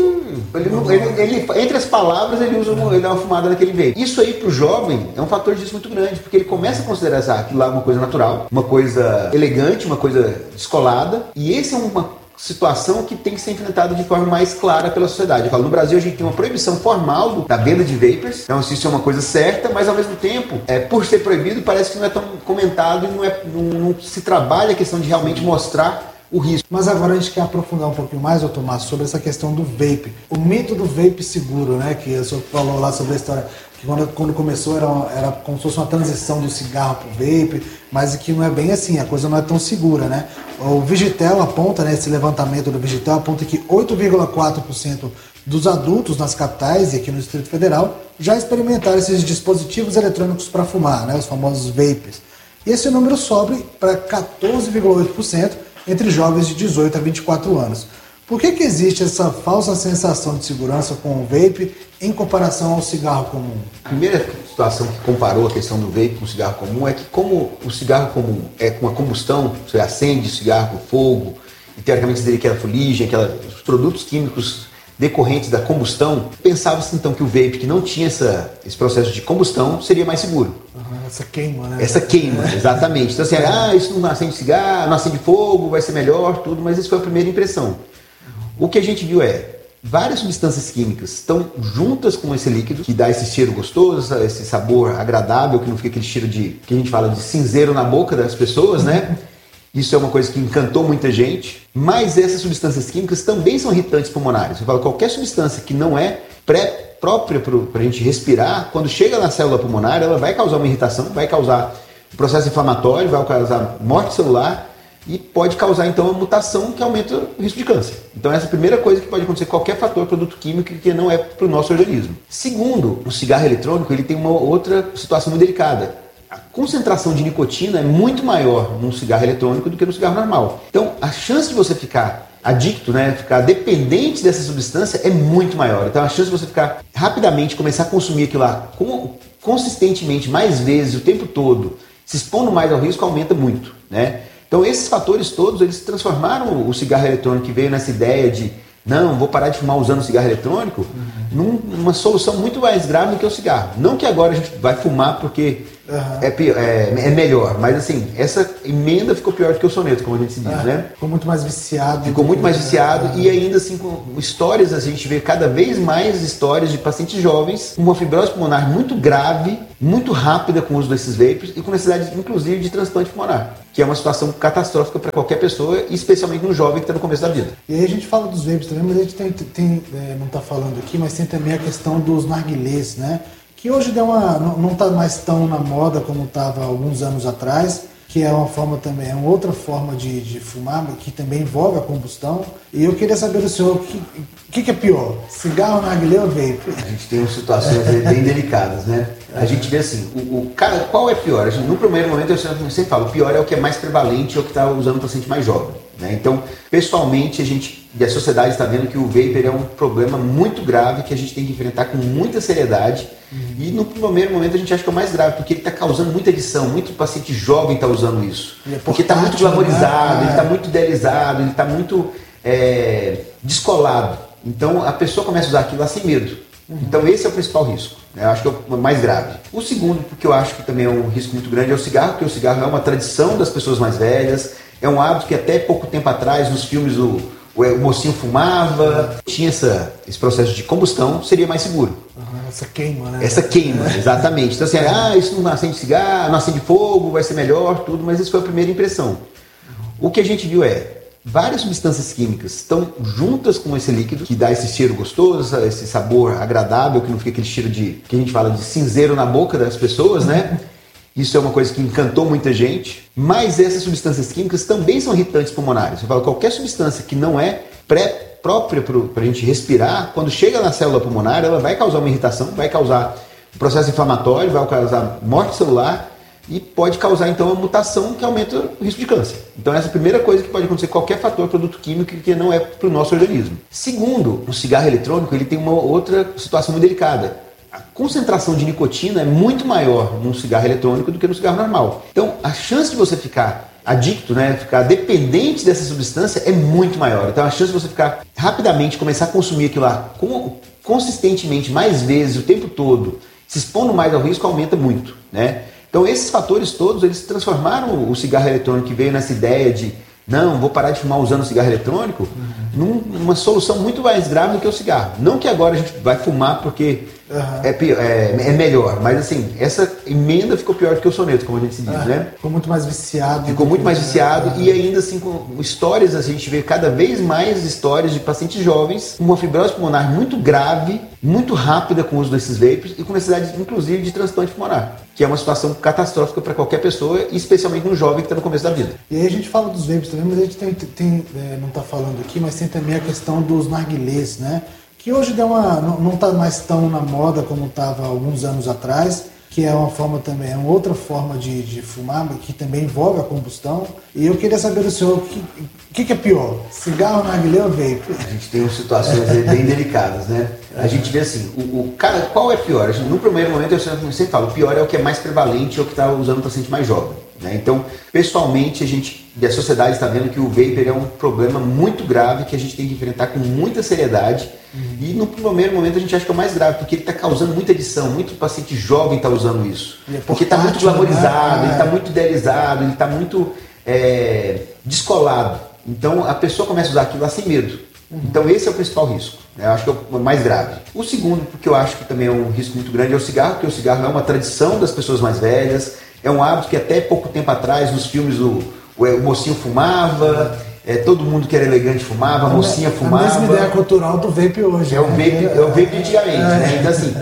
Ele, entre as palavras, ele dá uma fumada naquele vapor. Isso aí pro jovem é um fator de risco muito grande, porque ele começa a considerar aquilo lá uma coisa natural, uma coisa elegante, uma coisa descolada, e esse é uma situação que tem que ser enfrentada de forma mais clara pela sociedade. Eu falo, no Brasil a gente tem uma proibição formal da venda de vapors, então isso é uma coisa certa, mas ao mesmo tempo, por ser proibido, parece que não é tão comentado e não se trabalha a questão de realmente mostrar o risco. Mas agora a gente quer aprofundar um pouquinho mais, Tomás, sobre essa questão do vape. O mito do vape seguro, né? Que o senhor falou lá sobre a história, que quando começou era como se fosse uma transição do cigarro para o vape, mas que não é bem assim, a coisa não é tão segura, né? O Vigitel aponta, né, esse levantamento do Vigitel aponta que 8,4% dos adultos nas capitais e aqui no Distrito Federal já experimentaram esses dispositivos eletrônicos para fumar, né, os famosos vapes. E esse número sobe para 14,8% entre jovens de 18 a 24 anos. Por que existe essa falsa sensação de segurança com o vape em comparação ao cigarro comum? A primeira situação que comparou a questão do vape com o cigarro comum é que, como o cigarro comum é com a combustão, você acende o cigarro com fogo, e teoricamente você teria aquela fuligem, os produtos químicos decorrentes da combustão, pensava-se então que o vape, que não tinha esse processo de combustão, seria mais seguro. Essa queima, né? Essa queima, exatamente. Então assim, isso não acende cigarro, não acende fogo, vai ser melhor, tudo, mas isso foi a primeira impressão. O que a gente viu várias substâncias químicas estão juntas com esse líquido, que dá esse cheiro gostoso, esse sabor agradável, que não fica aquele cheiro que a gente fala de cinzeiro na boca das pessoas, né? Isso é uma coisa que encantou muita gente, mas essas substâncias químicas também são irritantes pulmonares. Eu falo, qualquer substância que não é própria para a gente respirar, quando chega na célula pulmonar, ela vai causar uma irritação, vai causar o processo inflamatório, vai causar morte celular e pode causar então uma mutação que aumenta o risco de câncer. Então essa é a primeira coisa que pode acontecer com qualquer fator, produto químico que não é para o nosso organismo. Segundo, o cigarro eletrônico ele tem uma outra situação muito delicada. A concentração de nicotina é muito maior no cigarro eletrônico do que no cigarro normal. Então a chance de você ficar adicto, né, ficar dependente dessa substância é muito maior. Então a chance de você ficar rapidamente, começar a consumir aquilo lá consistentemente, mais vezes, o tempo todo, se expondo mais ao risco, aumenta muito, né? Então esses fatores todos, eles transformaram o cigarro eletrônico, que veio nessa ideia de não, vou parar de fumar usando cigarro eletrônico, numa solução muito mais grave do que o cigarro. Não que agora a gente vai fumar porque é melhor, mas assim, essa emenda ficou pior do que o soneto, como a gente se diz, né? Ficou muito mais viciado. Ficou muito mais viciado e ainda assim com histórias, a gente vê cada vez mais histórias de pacientes jovens com uma fibrose pulmonar muito grave, muito rápida com o uso desses vapes e com necessidade inclusive de transplante pulmonar, que é uma situação catastrófica para qualquer pessoa, especialmente no jovem que está no começo da vida. E aí a gente fala dos vapes também, mas a gente não está falando aqui, mas tem também a questão dos narguilés, né? Que hoje não está mais tão na moda como estava alguns anos atrás, que é uma forma também, é uma outra forma de fumar, que também envolve a combustão. E eu queria saber do senhor, o que é pior, cigarro, narguilé ou vape? A gente tem situações bem delicadas, né? A gente vê assim, cara, qual é pior? No primeiro momento eu sempre falo, o pior é o que é mais prevalente, é o que está usando o paciente mais jovem, né? Então, pessoalmente, a sociedade está vendo que o vapor é um problema muito grave que a gente tem que enfrentar com muita seriedade. E no primeiro momento a gente acha que é o mais grave, porque ele está causando muita adição, muito paciente jovem está usando isso. Porque está muito glamorizado, ele está muito idealizado, ele está muito descolado. Então a pessoa começa a usar aquilo lá sem medo. Então esse é o principal risco, né? Eu acho que é o mais grave. O segundo, porque eu acho que também é um risco muito grande, é o cigarro, porque o cigarro é uma tradição das pessoas mais velhas, é um hábito que até pouco tempo atrás, nos filmes, o mocinho fumava, tinha esse processo de combustão, seria mais seguro. Essa queima, né? Essa queima, exatamente. Então assim, isso não acende cigarro, não acende fogo, vai ser melhor, tudo, mas isso foi a primeira impressão. O que a gente viu várias substâncias químicas estão juntas com esse líquido, que dá esse cheiro gostoso, esse sabor agradável, que não fica aquele cheiro que a gente fala de cinzeiro na boca das pessoas, né? Isso é uma coisa que encantou muita gente. Mas essas substâncias químicas também são irritantes pulmonares. Eu falo, qualquer substância que não é própria para a gente respirar, quando chega na célula pulmonar, ela vai causar uma irritação, vai causar um processo inflamatório, vai causar morte celular e pode causar então uma mutação que aumenta o risco de câncer. Então essa é a primeira coisa que pode acontecer com qualquer fator, produto químico que não é para o nosso organismo. Segundo, o cigarro eletrônico ele tem uma outra situação muito delicada. A concentração de nicotina é muito maior no cigarro eletrônico do que no cigarro normal. Então a chance de você ficar adicto, né, ficar dependente dessa substância é muito maior. Então a chance de você ficar rapidamente, começar a consumir aquilo lá consistentemente, mais vezes, o tempo todo, se expondo mais ao risco, aumenta muito, né? Então esses fatores todos, eles transformaram o cigarro eletrônico, que veio nessa ideia de não, vou parar de fumar usando cigarro eletrônico, numa solução muito mais grave do que o cigarro. Não que agora a gente vai fumar porque é melhor, mas assim, essa emenda ficou pior do que o soneto, como a gente se diz, né? Ficou muito mais viciado. Ficou muito mais viciado e ainda assim com histórias, a gente vê cada vez mais histórias de pacientes jovens com uma fibrose pulmonar muito grave, muito rápida com o uso desses vapes e com necessidade inclusive de transplante pulmonar, que é uma situação catastrófica para qualquer pessoa, especialmente no jovem que está no começo da vida. E aí a gente fala dos vapes também, mas a gente não está falando aqui, mas tem também a questão dos narguilés, né? Que hoje não está mais tão na moda como estava alguns anos atrás, que é uma forma também, é uma outra forma de fumar, que também envolve a combustão. E eu queria saber do senhor, o que é pior, cigarro, narguilé ou vape? A gente tem situações bem delicadas, né? A gente vê assim, cara, qual é pior? No primeiro momento eu sempre falo, o pior é o que é mais prevalente, é o que está usando o paciente mais jovem, né? Então, pessoalmente, a sociedade está vendo que o vapor é um problema muito grave que a gente tem que enfrentar com muita seriedade. E no primeiro momento a gente acha que é o mais grave, porque ele está causando muita adição, muito paciente jovem está usando isso. Porque está muito glamorizado, ele está muito idealizado, ele está muito descolado. Então a pessoa começa a usar aquilo lá sem medo. Então esse é o principal risco, né? Eu acho que é o mais grave. O segundo, porque eu acho que também é um risco muito grande, é o cigarro, porque o cigarro é uma tradição das pessoas mais velhas, é um hábito que até pouco tempo atrás, nos filmes, o mocinho fumava, todo mundo que era elegante fumava, a mocinha fumava. A mesma ideia cultural do vape hoje. É o vape de antigamente, né? Então assim,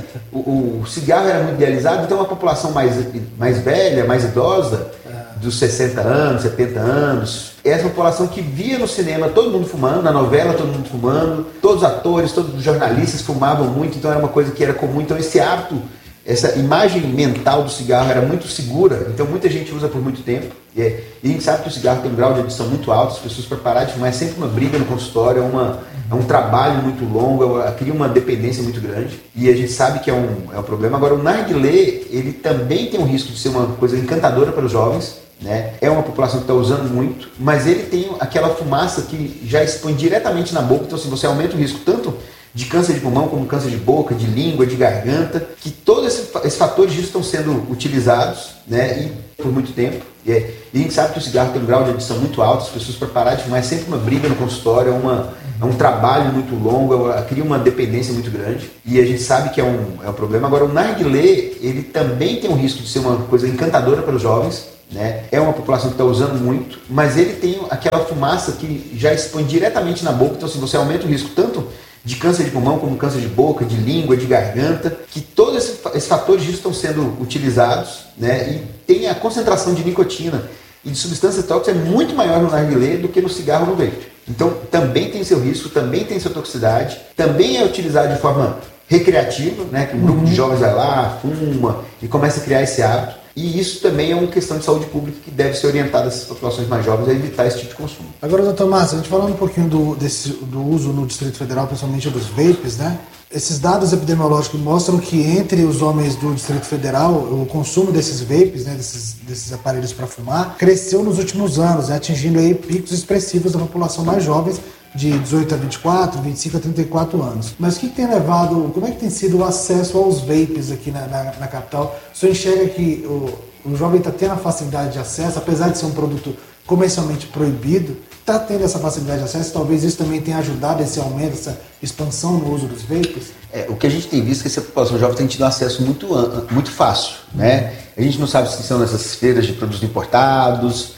o cigarro era muito idealizado, então a população mais velha, mais idosa, dos 60 anos, 70 anos, essa população que via no cinema todo mundo fumando, na novela todo mundo fumando, todos os atores, todos os jornalistas fumavam muito, então era uma coisa que era comum. Então esse hábito, essa imagem mental do cigarro era muito segura, então muita gente usa por muito tempo. E a gente sabe que o cigarro tem um grau de adição muito alto, as pessoas para parar de fumar é sempre uma briga no consultório, é um trabalho muito longo, cria uma dependência muito grande, e a gente sabe que é um problema. Agora, o narguilé, ele também tem um risco de ser uma coisa encantadora para os jovens, né? É uma população que está usando muito, mas ele tem aquela fumaça que já expõe diretamente na boca, então se você aumenta o risco tanto de câncer de pulmão, como câncer de boca, de língua, de garganta, que todos esses fatores disso estão sendo utilizados, né, e por muito tempo. E a gente sabe que o cigarro tem um grau de adição muito alto, as pessoas para parar de fumar é sempre uma briga no consultório, é um trabalho muito longo, cria uma dependência muito grande, e a gente sabe que é um problema. Agora, o narguilé, ele também tem um risco de ser uma coisa encantadora para os jovens, né? É uma população que está usando muito, mas ele tem aquela fumaça que já expõe diretamente na boca, então se você aumenta o risco tanto de câncer de pulmão, como câncer de boca, de língua, de garganta, que todos esses fatores disso estão sendo utilizados, né? E tem a concentração de nicotina e de substância tóxica é muito maior no narguilé do que no cigarro ou no vape. Então também tem seu risco, também tem sua toxicidade, também é utilizado de forma recreativa, né? Que um grupo de jovens vai lá, fuma e começa a criar esse hábito. E isso também é uma questão de saúde pública que deve ser orientada essas populações mais jovens a evitar esse tipo de consumo. Agora, doutor Márcio, a gente falando um pouquinho do uso no Distrito Federal, principalmente dos vapes, né? Esses dados epidemiológicos mostram que entre os homens do Distrito Federal, o consumo desses vapes, né, desses aparelhos para fumar, cresceu nos últimos anos, né, atingindo aí picos expressivos da população mais jovens, de 18 a 24, 25 a 34 anos. Mas o que tem levado, como é que tem sido o acesso aos vapes aqui na capital? O senhor enxerga que o jovem está tendo a facilidade de acesso, apesar de ser um produto comercialmente proibido, está tendo essa facilidade de acesso? Talvez isso também tenha ajudado esse aumento, essa expansão no uso dos vapes? O que a gente tem visto é que essa população jovem tem tido um acesso muito fácil, né? A gente não sabe se são nessas feiras de produtos importados,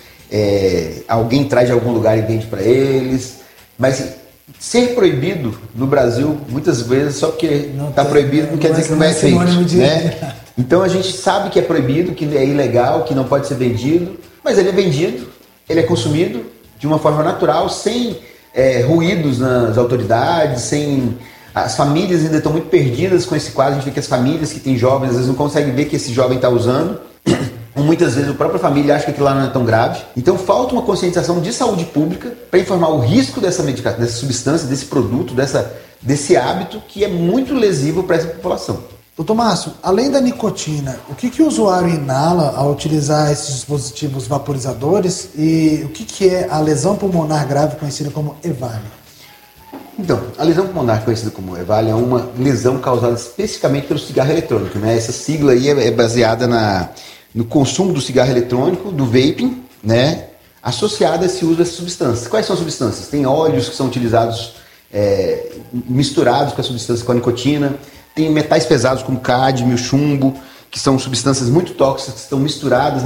alguém traz de algum lugar e vende para eles. Mas ser proibido no Brasil, muitas vezes, só porque está proibido não quer dizer que não é feito, né? Então a gente sabe que é proibido, que é ilegal, que não pode ser vendido, mas ele é vendido, ele é consumido de uma forma natural, sem ruídos nas autoridades, sem... As famílias ainda estão muito perdidas com esse quadro. A gente vê que as famílias que têm jovens, às vezes não conseguem ver que esse jovem está usando. Muitas vezes a própria família acha que aquilo lá não é tão grave. Então falta uma conscientização de saúde pública para informar o risco dessa medicação, dessa substância, desse produto, desse hábito que é muito lesivo para essa população. Doutor Márcio, além da nicotina, o que o usuário inala ao utilizar esses dispositivos vaporizadores e o que é a lesão pulmonar grave conhecida como EVALI? Então, a lesão pulmonar conhecida como EVALI é uma lesão causada especificamente pelo cigarro eletrônico, né? Essa sigla aí é baseada no consumo do cigarro eletrônico, do vaping, né? Associada a esse uso dessas substâncias. Quais são as substâncias? Tem óleos que são utilizados misturados com a substância, com a nicotina. Tem metais pesados como cádmio, chumbo, que são substâncias muito tóxicas que estão misturadas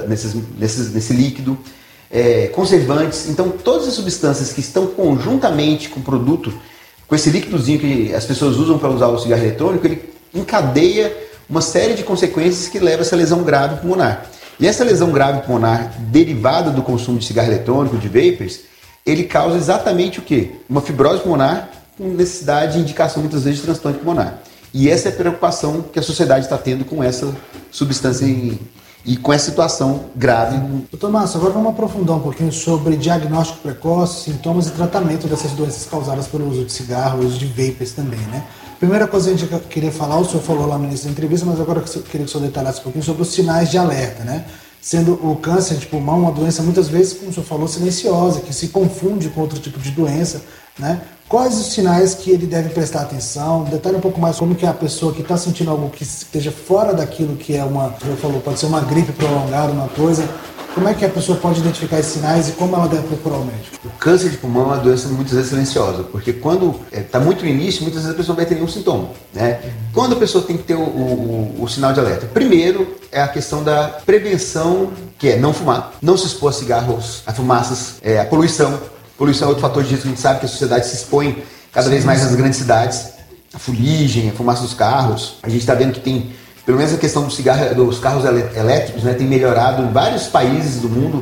nesse líquido. Conservantes. Então, todas as substâncias que estão conjuntamente com o produto, com esse líquidozinho que as pessoas usam para usar o cigarro eletrônico, ele encadeia uma série de consequências que leva a essa lesão grave pulmonar. E essa lesão grave pulmonar derivada do consumo de cigarro eletrônico, de vapers, ele causa exatamente o quê? Uma fibrose pulmonar com necessidade de indicação muitas vezes de transplante pulmonar. E essa é a preocupação que a sociedade está tendo com essa substância e com essa situação grave. Doutor Márcio, agora vamos aprofundar um pouquinho sobre diagnóstico precoce, sintomas e tratamento dessas doenças causadas pelo uso de cigarro, uso de vapers também, né? Primeira coisa que a gente queria falar, o senhor falou lá no início da entrevista, mas agora eu queria que o senhor detalhasse um pouquinho sobre os sinais de alerta, né? Sendo o câncer de pulmão uma doença muitas vezes, como o senhor falou, silenciosa, que se confunde com outro tipo de doença, né? Quais os sinais que ele deve prestar atenção? Detalhe um pouco mais como que a pessoa que está sentindo algo que esteja fora daquilo que é uma, como eu falou, pode ser uma gripe prolongada, uma coisa. Como é que a pessoa pode identificar esses sinais e como ela deve procurar o médico? O câncer de pulmão é uma doença muitas vezes silenciosa, porque quando está muito no início, muitas vezes a pessoa vai ter nenhum sintoma, né? Quando a pessoa tem que ter o sinal de alerta? Primeiro é a questão da prevenção, que é não fumar, não se expor a cigarros, a fumaças, a poluição, Poluição é outro fator de risco, a gente sabe que a sociedade se expõe cada vez mais nas grandes cidades, a fuligem, a fumaça dos carros. A gente está vendo que tem, pelo menos a questão do cigarro, dos carros elétricos, né, tem melhorado em vários países do mundo,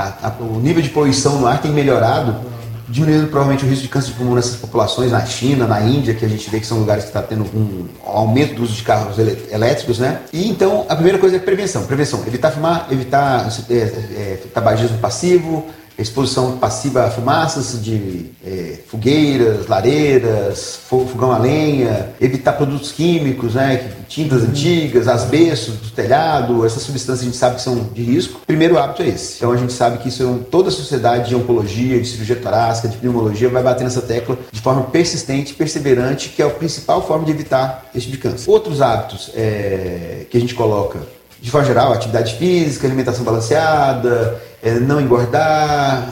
o nível de poluição no ar tem melhorado, diminuindo provavelmente o risco de câncer de pulmão nessas populações, na China, na Índia, que a gente vê que são lugares que está tendo um aumento do uso de carros elétricos, né? E então a primeira coisa é prevenção, evitar fumar, evitar tabagismo passivo, exposição passiva a fumaças de fogueiras, lareiras, fogão a lenha, evitar produtos químicos, né, tintas antigas, asbestos do telhado, essas substâncias a gente sabe que são de risco. Primeiro hábito é esse. Então a gente sabe que isso toda a sociedade de oncologia, de cirurgia torácica, de pneumologia vai bater nessa tecla de forma persistente, perseverante, que é a principal forma de evitar esse tipo de câncer. Outros hábitos que a gente coloca, de forma geral, atividade física, alimentação balanceada, não engordar,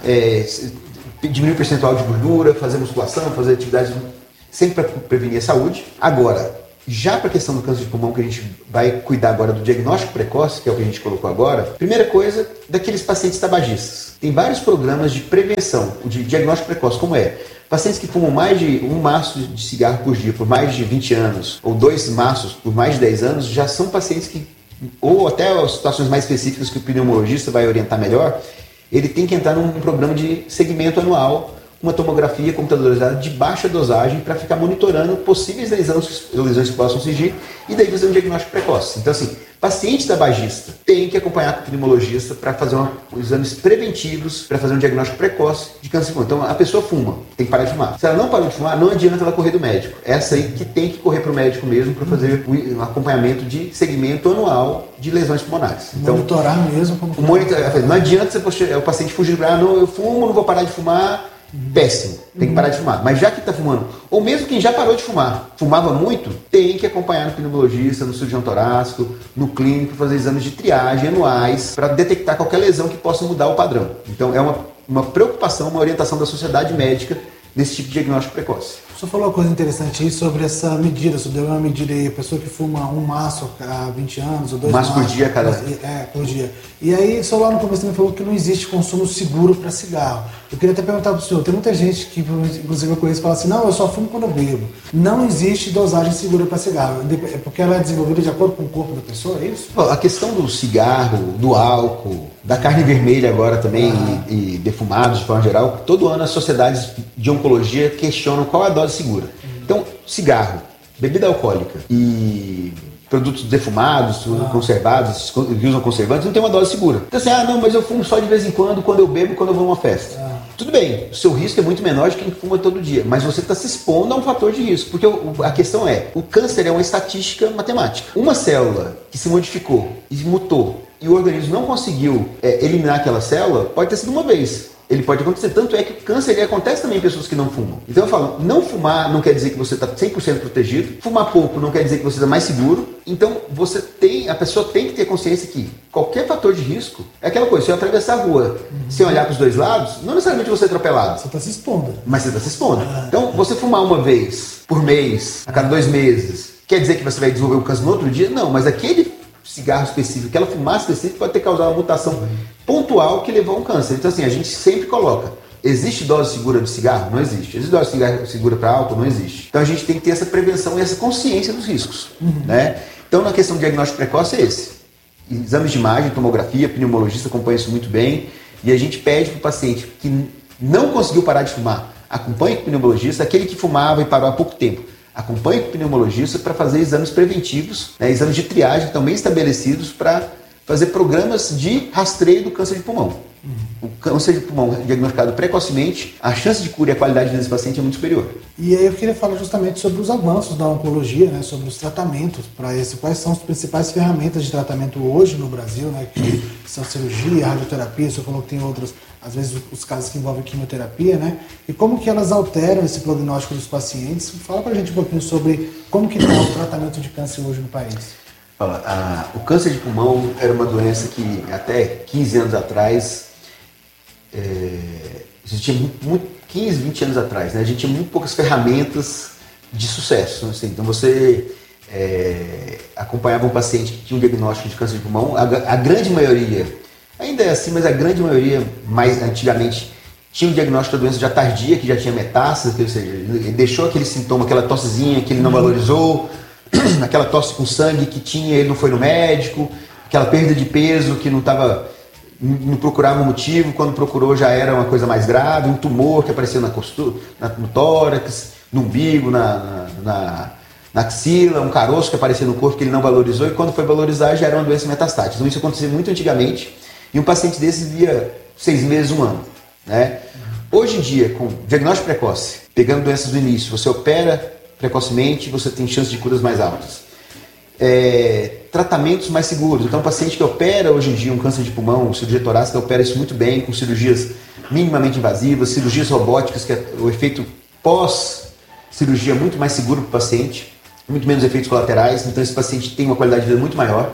diminuir o percentual de gordura, fazer musculação, fazer atividades sempre para prevenir a saúde. Agora, já para a questão do câncer de pulmão, que a gente vai cuidar agora do diagnóstico precoce, que é o que a gente colocou agora, primeira coisa, daqueles pacientes tabagistas. Tem vários programas de prevenção, de diagnóstico precoce, como pacientes que fumam mais de um maço de cigarro por dia por mais de 20 anos, ou 2 maços por mais de 10 anos, já são pacientes que, ou até as situações mais específicas que o pneumologista vai orientar melhor, ele tem que entrar num programa de segmento anual, uma tomografia computadorizada de baixa dosagem para ficar monitorando possíveis lesões que possam surgir e daí fazer um diagnóstico precoce. Então, assim, paciente tabagista tem que acompanhar com o pneumologista para fazer exames preventivos, para fazer um diagnóstico precoce de câncer de pulmão. Então, a pessoa fuma, tem que parar de fumar. Se ela não parou de fumar, não adianta ela correr do médico. Essa aí que tem que correr para o médico mesmo para fazer um acompanhamento de segmento anual de lesões pulmonares. Então, monitorar mesmo. Não adianta o paciente fugir para eu fumo, não vou parar de fumar. Péssimo, tem que parar de fumar. Mas já que está fumando, ou mesmo quem já parou de fumar, fumava muito, tem que acompanhar no pneumologista, no cirurgião torácico, no clínico, fazer exames de triagem anuais para detectar qualquer lesão que possa mudar o padrão. Então é uma preocupação, uma orientação da sociedade médica nesse tipo de diagnóstico precoce. O senhor falou uma coisa interessante aí sobre essa medida, você deu uma medida aí, a pessoa que fuma um maço há 20 anos, ou 2 maços por dia, cada... por dia. E aí, o senhor lá no começo também falou que não existe consumo seguro para cigarro. Eu queria até perguntar para o senhor, tem muita gente que, inclusive eu conheço, fala assim, não, eu só fumo quando eu bebo. Não existe dosagem segura para cigarro, é porque ela é desenvolvida de acordo com o corpo da pessoa, é isso? A questão do cigarro, do álcool, da carne vermelha agora também, e defumados de forma geral, todo ano as sociedades de oncologia questionam qual é a dose segura. Então, cigarro, bebida alcoólica e produtos defumados, conservados, que usam conservantes, não tem uma dose segura. Então assim, não, mas eu fumo só de vez em quando eu bebo, quando eu vou a uma festa. Tudo bem, o seu risco é muito menor de quem fuma todo dia, mas você está se expondo a um fator de risco, porque a questão o câncer é uma estatística matemática. Uma célula que se modificou e mutou e o organismo não conseguiu eliminar aquela célula, pode ter sido uma vez. Ele pode acontecer, tanto é que o câncer acontece também em pessoas que não fumam. Então eu falo, não fumar não quer dizer que você está 100% protegido, fumar pouco não quer dizer que você está mais seguro. Então a pessoa tem que ter consciência que qualquer fator de risco é aquela coisa, se eu atravessar a rua sem olhar para os dois lados, não necessariamente você é atropelado. Você está se expondo. Mas você está se expondo. Então você fumar uma vez por mês, a cada 2 meses, quer dizer que você vai desenvolver o câncer no outro dia? Não, mas aquele cigarro específico, aquela fumaça específica pode ter causado uma mutação pontual que levou a um câncer. Então assim, a gente sempre coloca, existe dose segura de cigarro? Não existe. Existe dose segura para álcool? Não existe. Então a gente tem que ter essa prevenção e essa consciência dos riscos. Né? Então na questão do diagnóstico precoce é esse. Exames de imagem, tomografia, pneumologista acompanha isso muito bem e a gente pede para o paciente que não conseguiu parar de fumar, acompanhe com o pneumologista, aquele que fumava e parou há pouco tempo, acompanhe com o pneumologista para fazer exames preventivos, exames de triagem também estabelecidos para fazer programas de rastreio do câncer de pulmão. O câncer de pulmão diagnosticado precocemente, a chance de cura e a qualidade desse paciente é muito superior. E aí eu queria falar justamente sobre os avanços da oncologia, né, sobre os tratamentos para esse. Quais são as principais ferramentas de tratamento hoje no Brasil, né, que são cirurgia, radioterapia, você falou que tem outros, às vezes os casos que envolvem quimioterapia, né, e como que elas alteram esse prognóstico dos pacientes. Fala pra gente um pouquinho sobre como que está o tratamento de câncer hoje no país. O câncer de pulmão era uma doença que até 15 anos atrás, existia 15, 20 anos atrás, né? A gente tinha muito poucas ferramentas de sucesso. Assim. Então você acompanhava um paciente que tinha um diagnóstico de câncer de pulmão, a grande maioria, ainda é assim, mas a grande maioria, mais antigamente, tinha o diagnóstico da doença já tardia, que já tinha metástase, ou seja, ele deixou aquele sintoma, aquela tossezinha que ele não valorizou, aquela tosse com sangue que tinha, ele não foi no médico, aquela perda de peso que não procurava um motivo, quando procurou já era uma coisa mais grave, um tumor que apareceu no tórax, no umbigo, na axila, um caroço que aparecia no corpo que ele não valorizou, e quando foi valorizar já era uma doença metastática. Então isso acontecia muito antigamente, e um paciente desse via 6 meses, 1 ano. Né? Hoje em dia, com diagnóstico precoce, pegando doenças do início, você opera precocemente, você tem chances de curas mais altas. Tratamentos mais seguros. Então, o paciente que opera hoje em dia um câncer de pulmão, cirurgia torácica, opera isso muito bem, com cirurgias minimamente invasivas, cirurgias robóticas, que é o efeito pós-cirurgia muito mais seguro para o paciente, muito menos efeitos colaterais, então esse paciente tem uma qualidade de vida muito maior.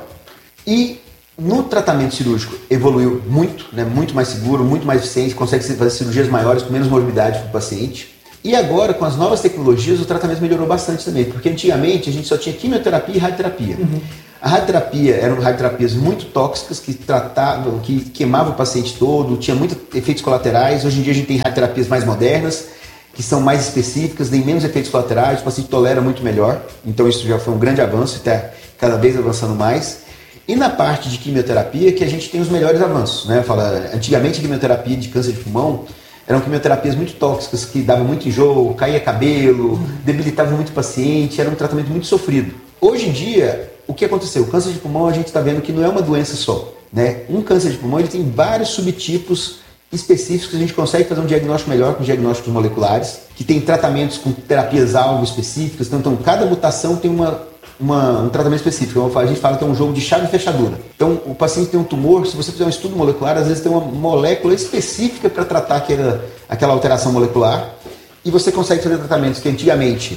E no tratamento cirúrgico evoluiu muito, né, muito mais seguro, muito mais eficiente, consegue fazer cirurgias maiores com menos morbidade para o paciente. E agora, com as novas tecnologias, o tratamento melhorou bastante também, porque antigamente a gente só tinha quimioterapia e radioterapia. A radioterapia eram radioterapias muito tóxicas que tratavam, que queimavam o paciente todo, tinha muitos efeitos colaterais. Hoje em dia a gente tem radioterapias mais modernas, que são mais específicas, têm menos efeitos colaterais, o paciente tolera muito melhor. Então isso já foi um grande avanço, está cada vez avançando mais. E na parte de quimioterapia que a gente tem os melhores avanços, né? Antigamente a quimioterapia de câncer de pulmão eram quimioterapias muito tóxicas, que davam muito enjoo, caía cabelo, debilitavam muito o paciente, era um tratamento muito sofrido. Hoje em dia, o que aconteceu? O câncer de pulmão a gente está vendo que não é uma doença só. Né? Um câncer de pulmão ele tem vários subtipos específicos, a gente consegue fazer um diagnóstico melhor com diagnósticos moleculares, que tem tratamentos com terapias-alvo específicas, então cada mutação tem um tratamento específico. A gente fala que é um jogo de chave e fechadura. Então, o paciente tem um tumor, se você fizer um estudo molecular, às vezes tem uma molécula específica para tratar aquela alteração molecular, e você consegue fazer tratamentos que antigamente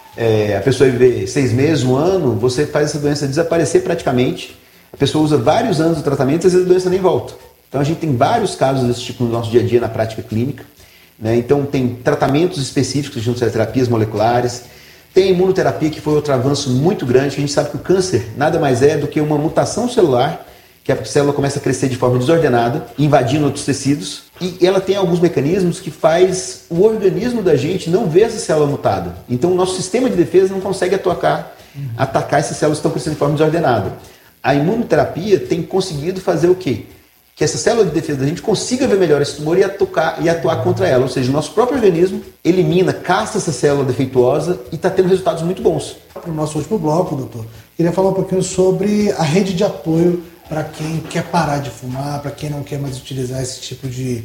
a pessoa ia viver 6 meses, 1 ano, você faz essa doença desaparecer praticamente, a pessoa usa vários anos de tratamento e às vezes a doença nem volta. Então, a gente tem vários casos desse tipo no nosso dia a dia na prática clínica. Né? Então, tem tratamentos específicos junto às terapias moleculares. Tem imunoterapia, que foi outro avanço muito grande. A gente sabe que o câncer nada mais é do que uma mutação celular, que a célula começa a crescer de forma desordenada, invadindo outros tecidos, e ela tem alguns mecanismos que faz o organismo da gente não ver essa célula mutada. Então o nosso sistema de defesa não consegue atacar essas células que estão crescendo de forma desordenada. A imunoterapia tem conseguido fazer o quê? Que essa célula de defesa da gente consiga ver melhor esse tumor e atuar contra ela. Ou seja, o nosso próprio organismo elimina, caça essa célula defeituosa e está tendo resultados muito bons. Para o nosso último bloco, doutor, queria falar um pouquinho sobre a rede de apoio para quem quer parar de fumar, para quem não quer mais utilizar esse tipo de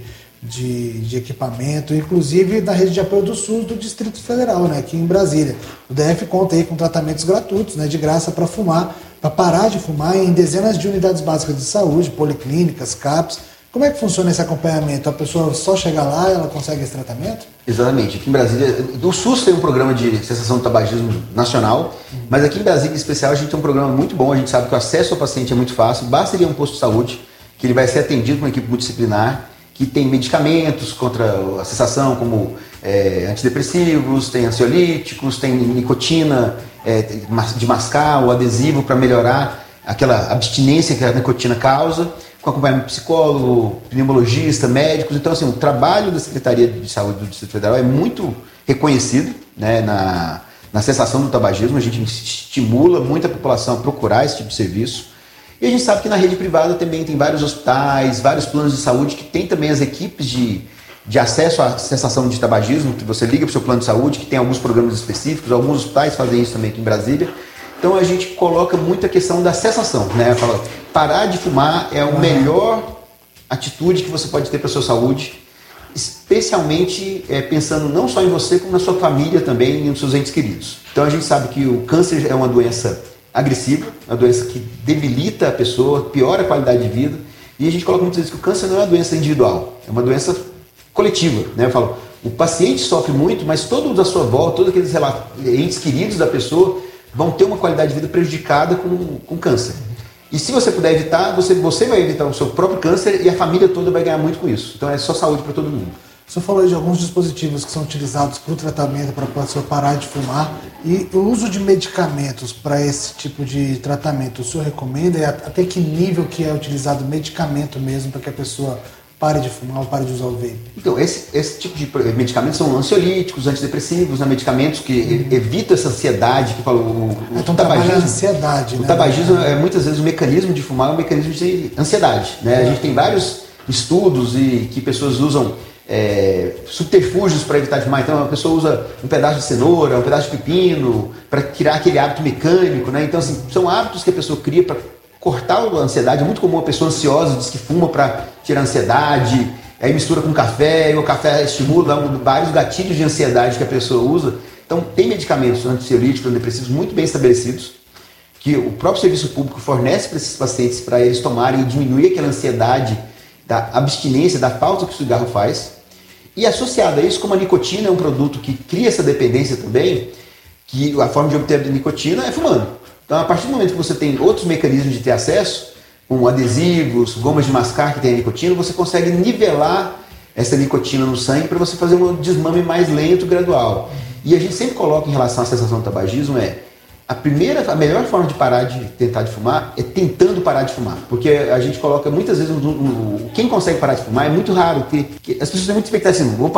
equipamento, inclusive da rede de apoio do SUS do Distrito Federal, né, aqui em Brasília. O DF conta aí com tratamentos gratuitos, né, de graça para fumar, para parar de fumar em dezenas de unidades básicas de saúde, policlínicas, CAPs. Como é que funciona esse acompanhamento? A pessoa só chega lá e ela consegue esse tratamento? Exatamente. Aqui em Brasília, o SUS tem um programa de cessação do tabagismo nacional, mas aqui em Brasília, em especial, a gente tem um programa muito bom. A gente sabe que o acesso ao paciente é muito fácil. Basta ir a um posto de saúde, que ele vai ser atendido por uma equipe multidisciplinar, que tem medicamentos contra a cessação, como antidepressivos, tem ansiolíticos, tem nicotina de mascar, o adesivo para melhorar aquela abstinência que a nicotina causa, com acompanhamento psicólogo, pneumologista, médicos. Então, assim, o trabalho da Secretaria de Saúde do Distrito Federal é muito reconhecido, né, na cessação do tabagismo. A gente estimula muito a população a procurar esse tipo de serviço. E a gente sabe que na rede privada também tem vários hospitais, vários planos de saúde que tem também as equipes de acesso à cessação de tabagismo, que você liga para o seu plano de saúde, que tem alguns programas específicos, alguns hospitais fazem isso também aqui em Brasília. Então a gente coloca muito a questão da cessação, né? Fala, parar de fumar é a melhor atitude que você pode ter para a sua saúde, especialmente pensando não só em você, como na sua família também e nos seus entes queridos. Então a gente sabe que o câncer é uma doença agressiva, uma doença que debilita a pessoa, piora a qualidade de vida, e a gente coloca muitas vezes que o câncer não é uma doença individual, é uma doença coletiva, né? Eu falo, o paciente sofre muito, mas todos à sua volta, todos aqueles entes queridos da pessoa vão ter uma qualidade de vida prejudicada com câncer. E se você puder evitar, você vai evitar o seu próprio câncer e a família toda vai ganhar muito com isso. Então é só saúde para todo mundo. O senhor falou de alguns dispositivos que são utilizados para o tratamento, para a pessoa parar de fumar, e o uso de medicamentos para esse tipo de tratamento, o senhor recomenda? E até que nível que é utilizado medicamento mesmo para que a pessoa pare de fumar ou pare de usar o vape? Então, esse tipo de medicamentos são ansiolíticos, antidepressivos, medicamentos que evitam essa ansiedade que falou. Então trabalha a ansiedade, né? O tabagismo é muitas vezes o mecanismo de fumar é um mecanismo de ansiedade, né? A gente tem vários estudos e que pessoas usam subterfúgios para evitar de fumar. Então a pessoa usa um pedaço de cenoura, um pedaço de pepino para tirar aquele hábito mecânico, né? Então assim, são hábitos que a pessoa cria para cortar a ansiedade. É muito comum a pessoa ansiosa diz que fuma para tirar a ansiedade, aí mistura com café, e o café estimula vários gatilhos de ansiedade que a pessoa usa. Então tem medicamentos ansiolíticos, antidepressivos muito bem estabelecidos, que o próprio serviço público fornece para esses pacientes para eles tomarem e diminuir aquela ansiedade da abstinência, da falta que o cigarro faz. E associado a isso, como a nicotina é um produto que cria essa dependência também, que a forma de obter a nicotina é fumando. Então, a partir do momento que você tem outros mecanismos de ter acesso, como adesivos, gomas de mascar que tem a nicotina, você consegue nivelar essa nicotina no sangue para você fazer um desmame mais lento e gradual. E a gente sempre coloca em relação à cessação do tabagismo a melhor forma de parar de tentar de fumar é tentando parar de fumar. Porque a gente coloca muitas vezes quem consegue parar de fumar é muito raro, porque as pessoas têm muita expectativa assim, vou